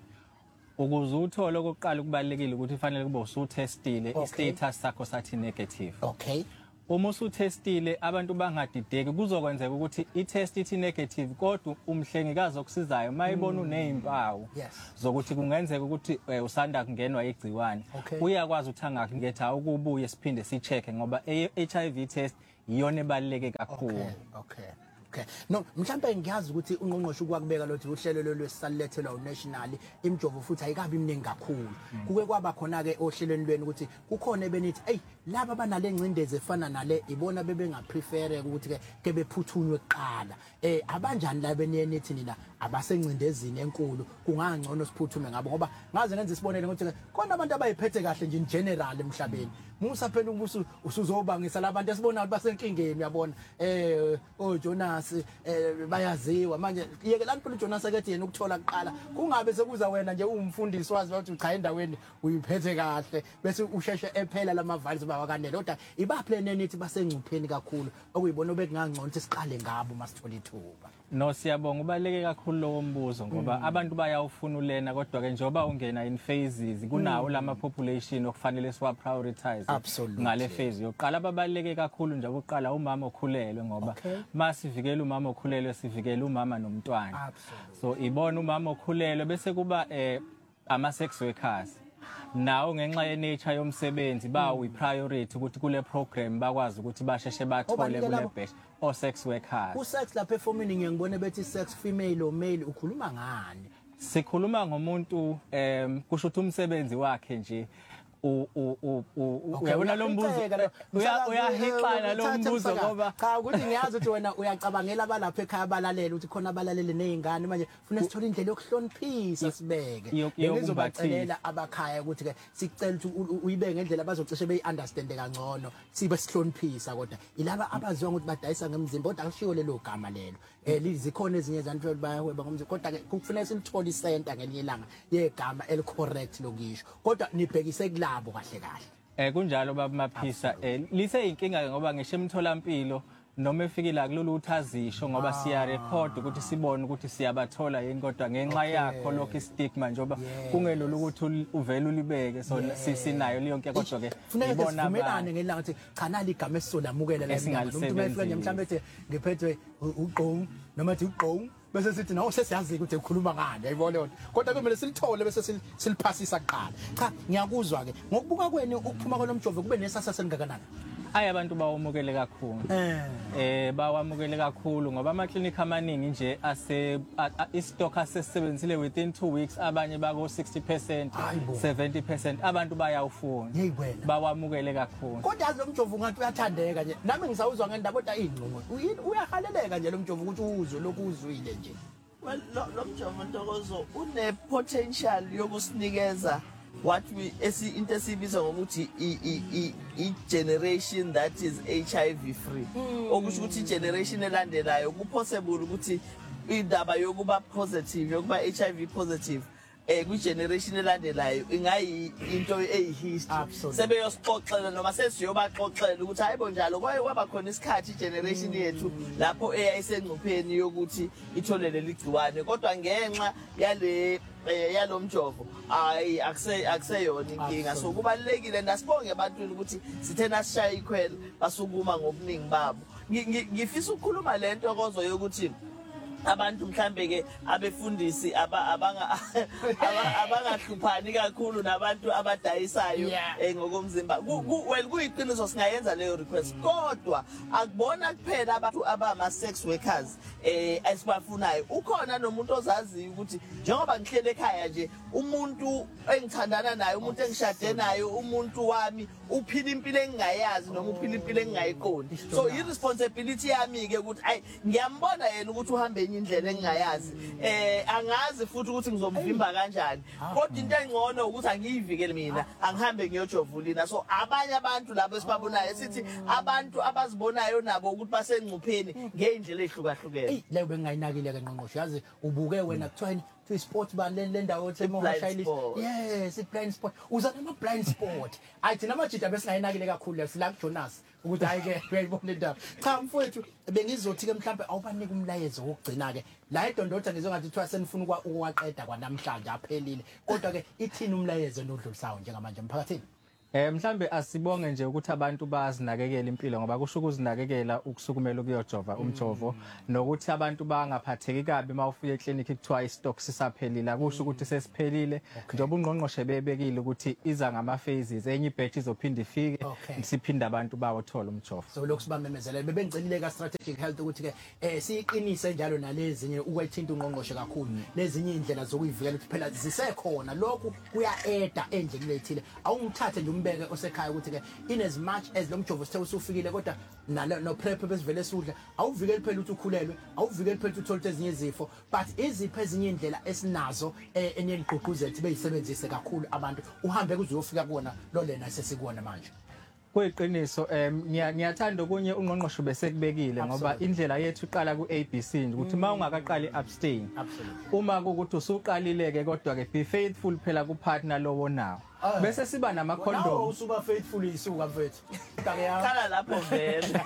ukuze uthole okokuqala kubalekile ukuthi fanele kube usutestile istatus sakho sathi negative okay uma usutestile abantu bangadideki kuzokwenzeka ukuthi itest ithi negative kodwa umhlengikazi okusizayo mayibona unezimpawu zokuthi kungenzeka ukuthi usanda kungenwa igciwane uyakwazi ukuthi angakungetha ukubuye siphinde sicheke ngoba H I V test iyona ebaleke kakhulu okay Okay. No, mhlambe ngiyazi ukuthi ungqongqoshe ukwakubeka lothi uhlelo lwesisalethelwa unational imjovo futhi ayikabi iminingi kakhulu. Kuke kwaba khona ke ohlelweni lweni ukuthi kukhona ebenithi hey laba banale ngcindeze efana nale ibona bebenga prefer ukuthi ke ke bephuthunywe kuqala. Eh abanjani la beniyenithi nina abasengcindezini enkulu kungangcono siphuthume ngabo ngoba ngaze ngenze isibonelo ukuthi khona abantu abayiphethe kahle nje in general emhlabeni. Musa phela ubusu usuzobangisa labantu esibona basenkingeni uyabona eh o Jonas eh bayaziwa manje yeke la phela uJonas akethi yena ukuthola kuqala kungabe sekuza wena nje umfundisi wazi ukuthi cha endaweni uyiphethe kahle bese usheshe ephela lamavali baba kanele kodwa ibaphle nenithi basengcupheni kakhulu okuyibona obekungangcono ukuthi siqale ngabo masithola ithuba. No siyabonga ubaleke kakhulu lo mbuzo ngoba abantu bayawufuna ulena kodwa ke njoba ungena in phases kunawo lama population okufanele siwa prioritize ngale phase yokuqala ababaleke kakhulu nje ukuqala umama okhulelwe ngoba masivikela umama okhulelwe sivikela umama nomntwana. So ibona umama okhulelwe bese kuba eh ama sex workers nawo ngenxa ye nature yomsebenzi bawo ipriority ukuthi kule program bakwazi ukuthi basheshe bathole kule base o sex workers. Ku sex la performing ngiyibone bethi sex female or male ukhuluma ngani? Sikhuluma ngomuntu em kusho ukuthi umsebenzi wakhe nje u u u uyabona lo mbuzo uyahixana lo mbuzo ngoba cha ukuthi ngiyazi ukuthi wena uyacabangela abalapha ekhaya abalalela ukuthi khona abalalele nezingane manje ufuna sithola indlela yokuhloniphisa sibeke ngizobacelela abakhaya ukuthi ke sicela ukuthi uyibeke ngendlela bazocishe beyiunderstand kangcono sibe sihloniphisa kodwa ilaba abaziwa ukuthi badayisa ngemzimba kodwa akushiyo lelo gama lelo eh lizikhona ezinye zantu bayahweba ngomzimba kodwa ke kufanele silithole isenta ngelinye ilanga yegama el correct lokisho kodwa nibhekise kulabo kahle kahle. Eh kunjalo baba Maphisa eh lise inkinga ngoba ngisho emtholampilo noma efikile kulolu uthazisho ngoba siya record ukuthi sibone ukuthi siyabathola yini kodwa ngenxa yakho lokho istigma njoba kungelolu ukuthi uvela ulibeke so sisinayo liyonke kodwa ke ibona sivumelane ngelanga ukuthi cha nali igama esizolamukela la umuntu mayefika nje mhlambe ethi ngiphethwe uqhong noma ethi uqhong bese sithi nawo sesiyazi ukuthi ukhuluma ngani ayibona yona kodwa kumele silithole bese siliphasisa kuqala. Cha ngiyakuzwa ke ngokubuka kweni ukuphuma kwalomjovo kube nesasa selingakanani? Ayi abantu bawamukele kakhulu eh bawamukele kakhulu ngoba ama clinic amaningi nje ase istock asesebenzile within two weeks abanye bako sixty percent seventy percent abantu bayawufuna bawamukele kakhulu kodwa yazi lo mjovo ngathi uyathandeka nje nami ngisawuzwa ngendaba kodwa ingqondo uyahaleleka nje lo mjovo ukuthi uzwe lokhu uzwile nje. Well lo mjovo Ntokozo une potential yokusinikeza what we esi into esibiza ngokuthi i i generation that is H I V free okusho ukuthi generation elandelayo ku possible ukuthi indaba yokuba positive yokuba H I V positive eh ku generation elandelayo ingayi into eyihistory sebeyosixoxela noma sesiyobaxoxela ukuthi hayibo njalo kwaye kwaba khona isikhathi generation yethu lapho eyayisengcupheni yokuthi itholele ligciwane kodwa ngenxa yale yalomjovo ayi akuse akuseyona inkinga so kubalekile ndasibonge abantwini ukuthi sithena sishaya ikhwela basukuma ngobuningi babo. Ngifisa ukukhuluma lento kozo yokuthi abantu mhlambe ke abefundisi abanga abangahluphani kakhulu nabantu abadayisayo ngokomzimba well kuyiqiniso singayenza leyo request kodwa akubona kuphela abantu abama sex workers eh esibafunayo ukhona nomuntu ozazi ukuthi njengoba ngihlele ekhaya nje umuntu engithandana naye umuntu engishade naye umuntu wami uphila impilo engingayazi noma uphila impilo engingayiqondi so i responsibility yami ke ukuthi ay ngiyambona yena ukuthi uhambe indlela engingayazi eh angazi futhi ukuthi ngizomvimba kanjani kodwa into engcono ukuthi angiyivikele mina angihambe ngiyojovulina so abanye abantu labo esibabonayo sithi abantu abazibonayo nabo ukuthi basengcupheni ngeindlela ehlukahlukene hey leyo bengayinakile ke ngqongqosho yazi ubuke wena kuthiwa to sport ba le ndawo ethi mohashayili yes i blind sport uza nama blind sport ayithi namajida besingayinakile kakhulu sila Jonas ukuthi hayi ke uyayibona indaba cha mfowethu bengizothi ke mhlambe awubanika umlayezo wokugcina ke la edondotha ngizongathi kuthiwa senifuna ukwaqeda kwanamhlanje aphelile kodwa ke ithini umlayezo nodlulisayo njengamanje emphakathini? Eh mhlambe asibonge nje ukuthi abantu bazinakekela impilo ngoba kusho ukuzinakekela ukusukumela ukuyojova umjovo nokuthi abantu bangaphatheki kabi mawufika eclinic kuthiwa istock sisaphelile kusho ukuthi sesiphelile njengoba ungqongqoshe bebekile ukuthi iza ngama phases enye ibatch izophinda ifike siphinda abantu bawothola umjovo. So lokhu sibamemezela bebengicelile ka strategic health ukuthi ke eh siqinise njalo nalezi nye ukwethinta ungqongqoshe kakhulu lezinye indlela zokuyivikela ukuthi phela zisekhona lokhu kuya eda endleleni ethile awungithathe nje umbeke osekhaya ukuthi ke in as much as lo mjovo sithe usufikile kodwa no prep besivele sudla awuvikeli phela ukuthi ukhulelwe awuvikeli phela ukuthi uthole ezinye izifo but izipho ezinye indlela esinazo eniyigqugquzela ukuthi beyisebenzise kakhulu abantu uhambe kuze uyofika kuona lo lena sesikuona manje. Kuyiqiniso em ngiyathanda okunye ungqongqosho besekubekile ngoba indlela yethu iqala ku A B C nje ukuthi uma ungakaqali abstain uma ukuthi usuqalile ke kodwa ke be faithful phela ku partner lowo nawo bese siba nama condom nawo usuba faithful isuka mfethu kala lapho vele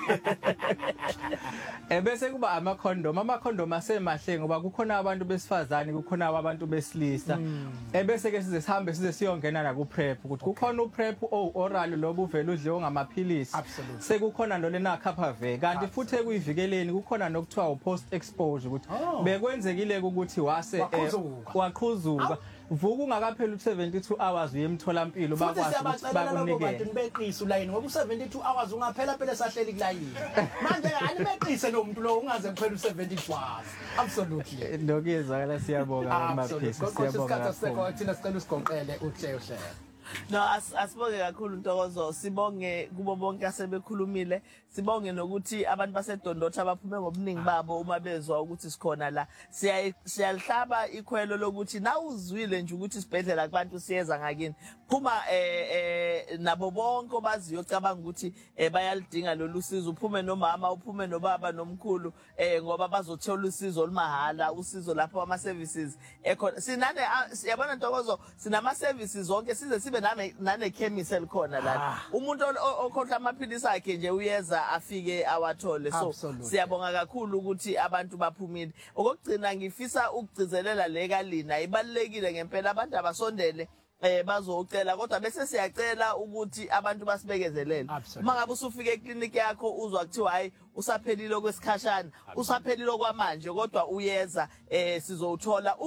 eh bese kuba ama condom ama condom asemahle ngoba kukhona abantu besifazane kukhona abantu besilisa eh bese ke size sihambe size siyongena na ku prep ukuthi kukhona u prep o oral lobu uvela udliwe ngamaphilisi sekukhona nolena Capavir kanti futhi ekuyivikeleni kukhona nokuthiwa u post exposure ukuthi bekwenzekile ukuthi wase waqhuzuka vuka ungakaphela u seventy-two hours uyemtholampilo bakwazi ukuthi bakunike abantu beqisa ulayini ngoba u seventy-two hours ungaphela phela sahleli kulayini manje animeqise lo muntu lo ungaze kuphela u seventy-two hours absolutely ndokuyezwakala siyabonga amaphisi siyabonga siyabonga thina sicela usigonqele uhle uhle. No asibonge kakhulu Ntokozo sibonge kubo bonke asebekhulumile sibonge nokuthi abantu basedondotha abaphume ngobuningi babo uma bezwa ukuthi sikhona la siyalihlaba ikhwelo lokuthi na uzwile nje ukuthi isibhedlela kubantu siyeza ngakini phuma eh eh nabo bonke baziyo cabanga ukuthi bayalidinga lolu sizo uphume nomama uphume nobaba nomkhulu eh ngoba bazothola usizo olumahala usizo lapho ama services ekhona sinane siyabona Ntokozo sinama services zonke size sibe nane nane chemist elikhona la umuntu okhohla amaphilisi akhe nje uyeza afike awathole so siyabonga kakhulu ukuthi abantu baphumile okugcina ngifisa ukugcizelela leka lina ibalekile ngempela abantu abasondele eh bazocela kodwa bese siyacela ukuthi abantu basibekezelele uma ngabe usufika eclinic yakho uzwa kuthiwa hayi usaphelile kwesikhashana usaphelile kwamanje kodwa uyeza eh sizowuthola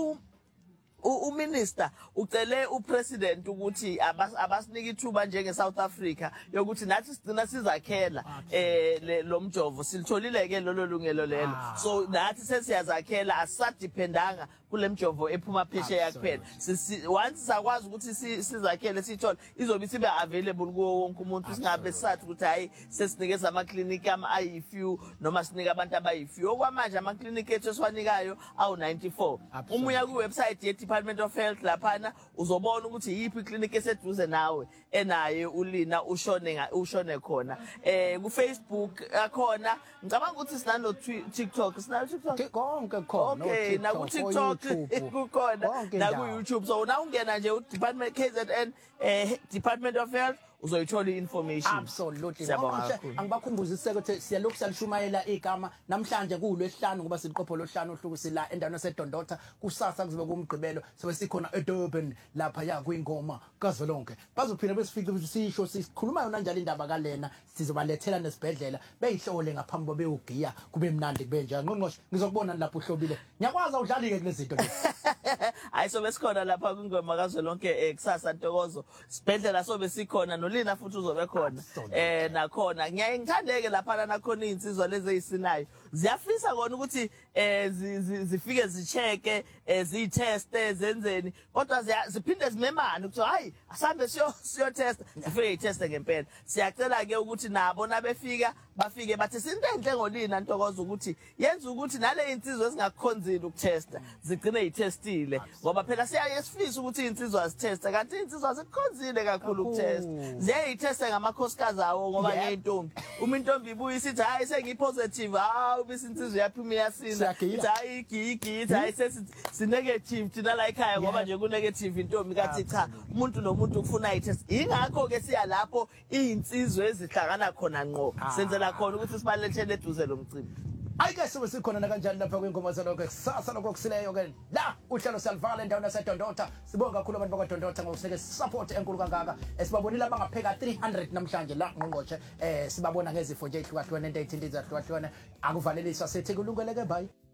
uminister ucele upresident ukuthi abasinika ithuba njenge South Africa yokuthi nathi sigcina sizakhela eh lo mjovo silitholile ke lolo lungelo lelo so nathi sesiyazakhela asisadependanga kule mjovo ephuma phesheya kuphela once sakwazi ukuthi sizakhele sithole izobe sibe available kuwo wonke umuntu singabe sisathi ukuthi hayi sesinikeza ama clinic ama ayi few noma sinika abantu abayi few okwamanje ama clinic ethu esiwanikayo awu ninety-four umuya ku website ye Department of Health laphana uzobona ukuthi yipi clinic eseduze nawe enaye ulina ushone ushone khona eh ku Facebook akhona ngicabanga ukuthi sinano TikTok sinalo TikTok konke khona okay na ku TikTok kukhona na ku YouTube so na ungena nje u Department K Z N eh Department of Health uzoyithola information absolutely angibakhumbuzise ukuthi siyalokhu salishumayela igama namhlanje kulwesihlanu ngoba siliqopho lohlanu ohluku sila endaweni yaseDondotha kusasa kuzobe kumgqibelo sobe sikhona eDurban lapha ya kwingoma kazolonke bazophinda besifike sisho sikhuluma yona njalo indaba kalena sizobalethela nesibhedlela beyihlole ngaphambi beyogiya kube mnandi kube njani ngqongqoshe ngizokubona lapho uhlobile nyakwazi udlalike kulezi zinto hayi sobe sikhona lapha kwingoma kazolonke kusasa Ntokozo sibhedlela sobe sikhona nolina futhi uzobe khona eh nakhona ngiyaye ngithandeke lapha nakhona insizwa lezi ezisinayo ziyafisa kona ukuthi eh zifike zicheke ziteste zenzeni kodwa ziphinde zimemane ukuthi hayi asambe siyo siyo test zifike iteste ngempela siyacela ke ukuthi nabo nabefika bafike bathi sintenhle ngolina Ntokozo ukuthi yenza ukuthi nale insizwa ezingakukhonzile ukutesta zigcine itestile ngoba phela siyaye sifisa ukuthi insizwa aziteste kanti insizwa zikukhonzile kakhulu ukutesta ziyayitesta ngamakhosikazi awo ngoba ngeentombi uma intombi ibuya isithi hayi sengipositive hawu bisinsizwa yaphuma iyasina hayi igigi hayi sesi sinegative thina la ekhaya ngoba nje ku negative intombi kathi cha umuntu nomuntu ufuna itest ingakho ke siya lapho insizwe ezihlangana khona ngqo senzela khona ukuthi sibalethele eduze lo mcimbi ayike sibe sikhona na kanjani lapha kwingoma zalokho kusasa lokusileyo ke la uhlelo siyalivala endaweni yaseDondota sibonga kakhulu abantu bakwaDondota ngokuseke support enkulu kangaka esibabonile abangapheka three hundred namhlanje la ngqongqoshe eh sibabona ngezifo nje ehlukahlukene into ezithinta ezahlukahlukene akuvaleliswa sithi kulungeleke bye.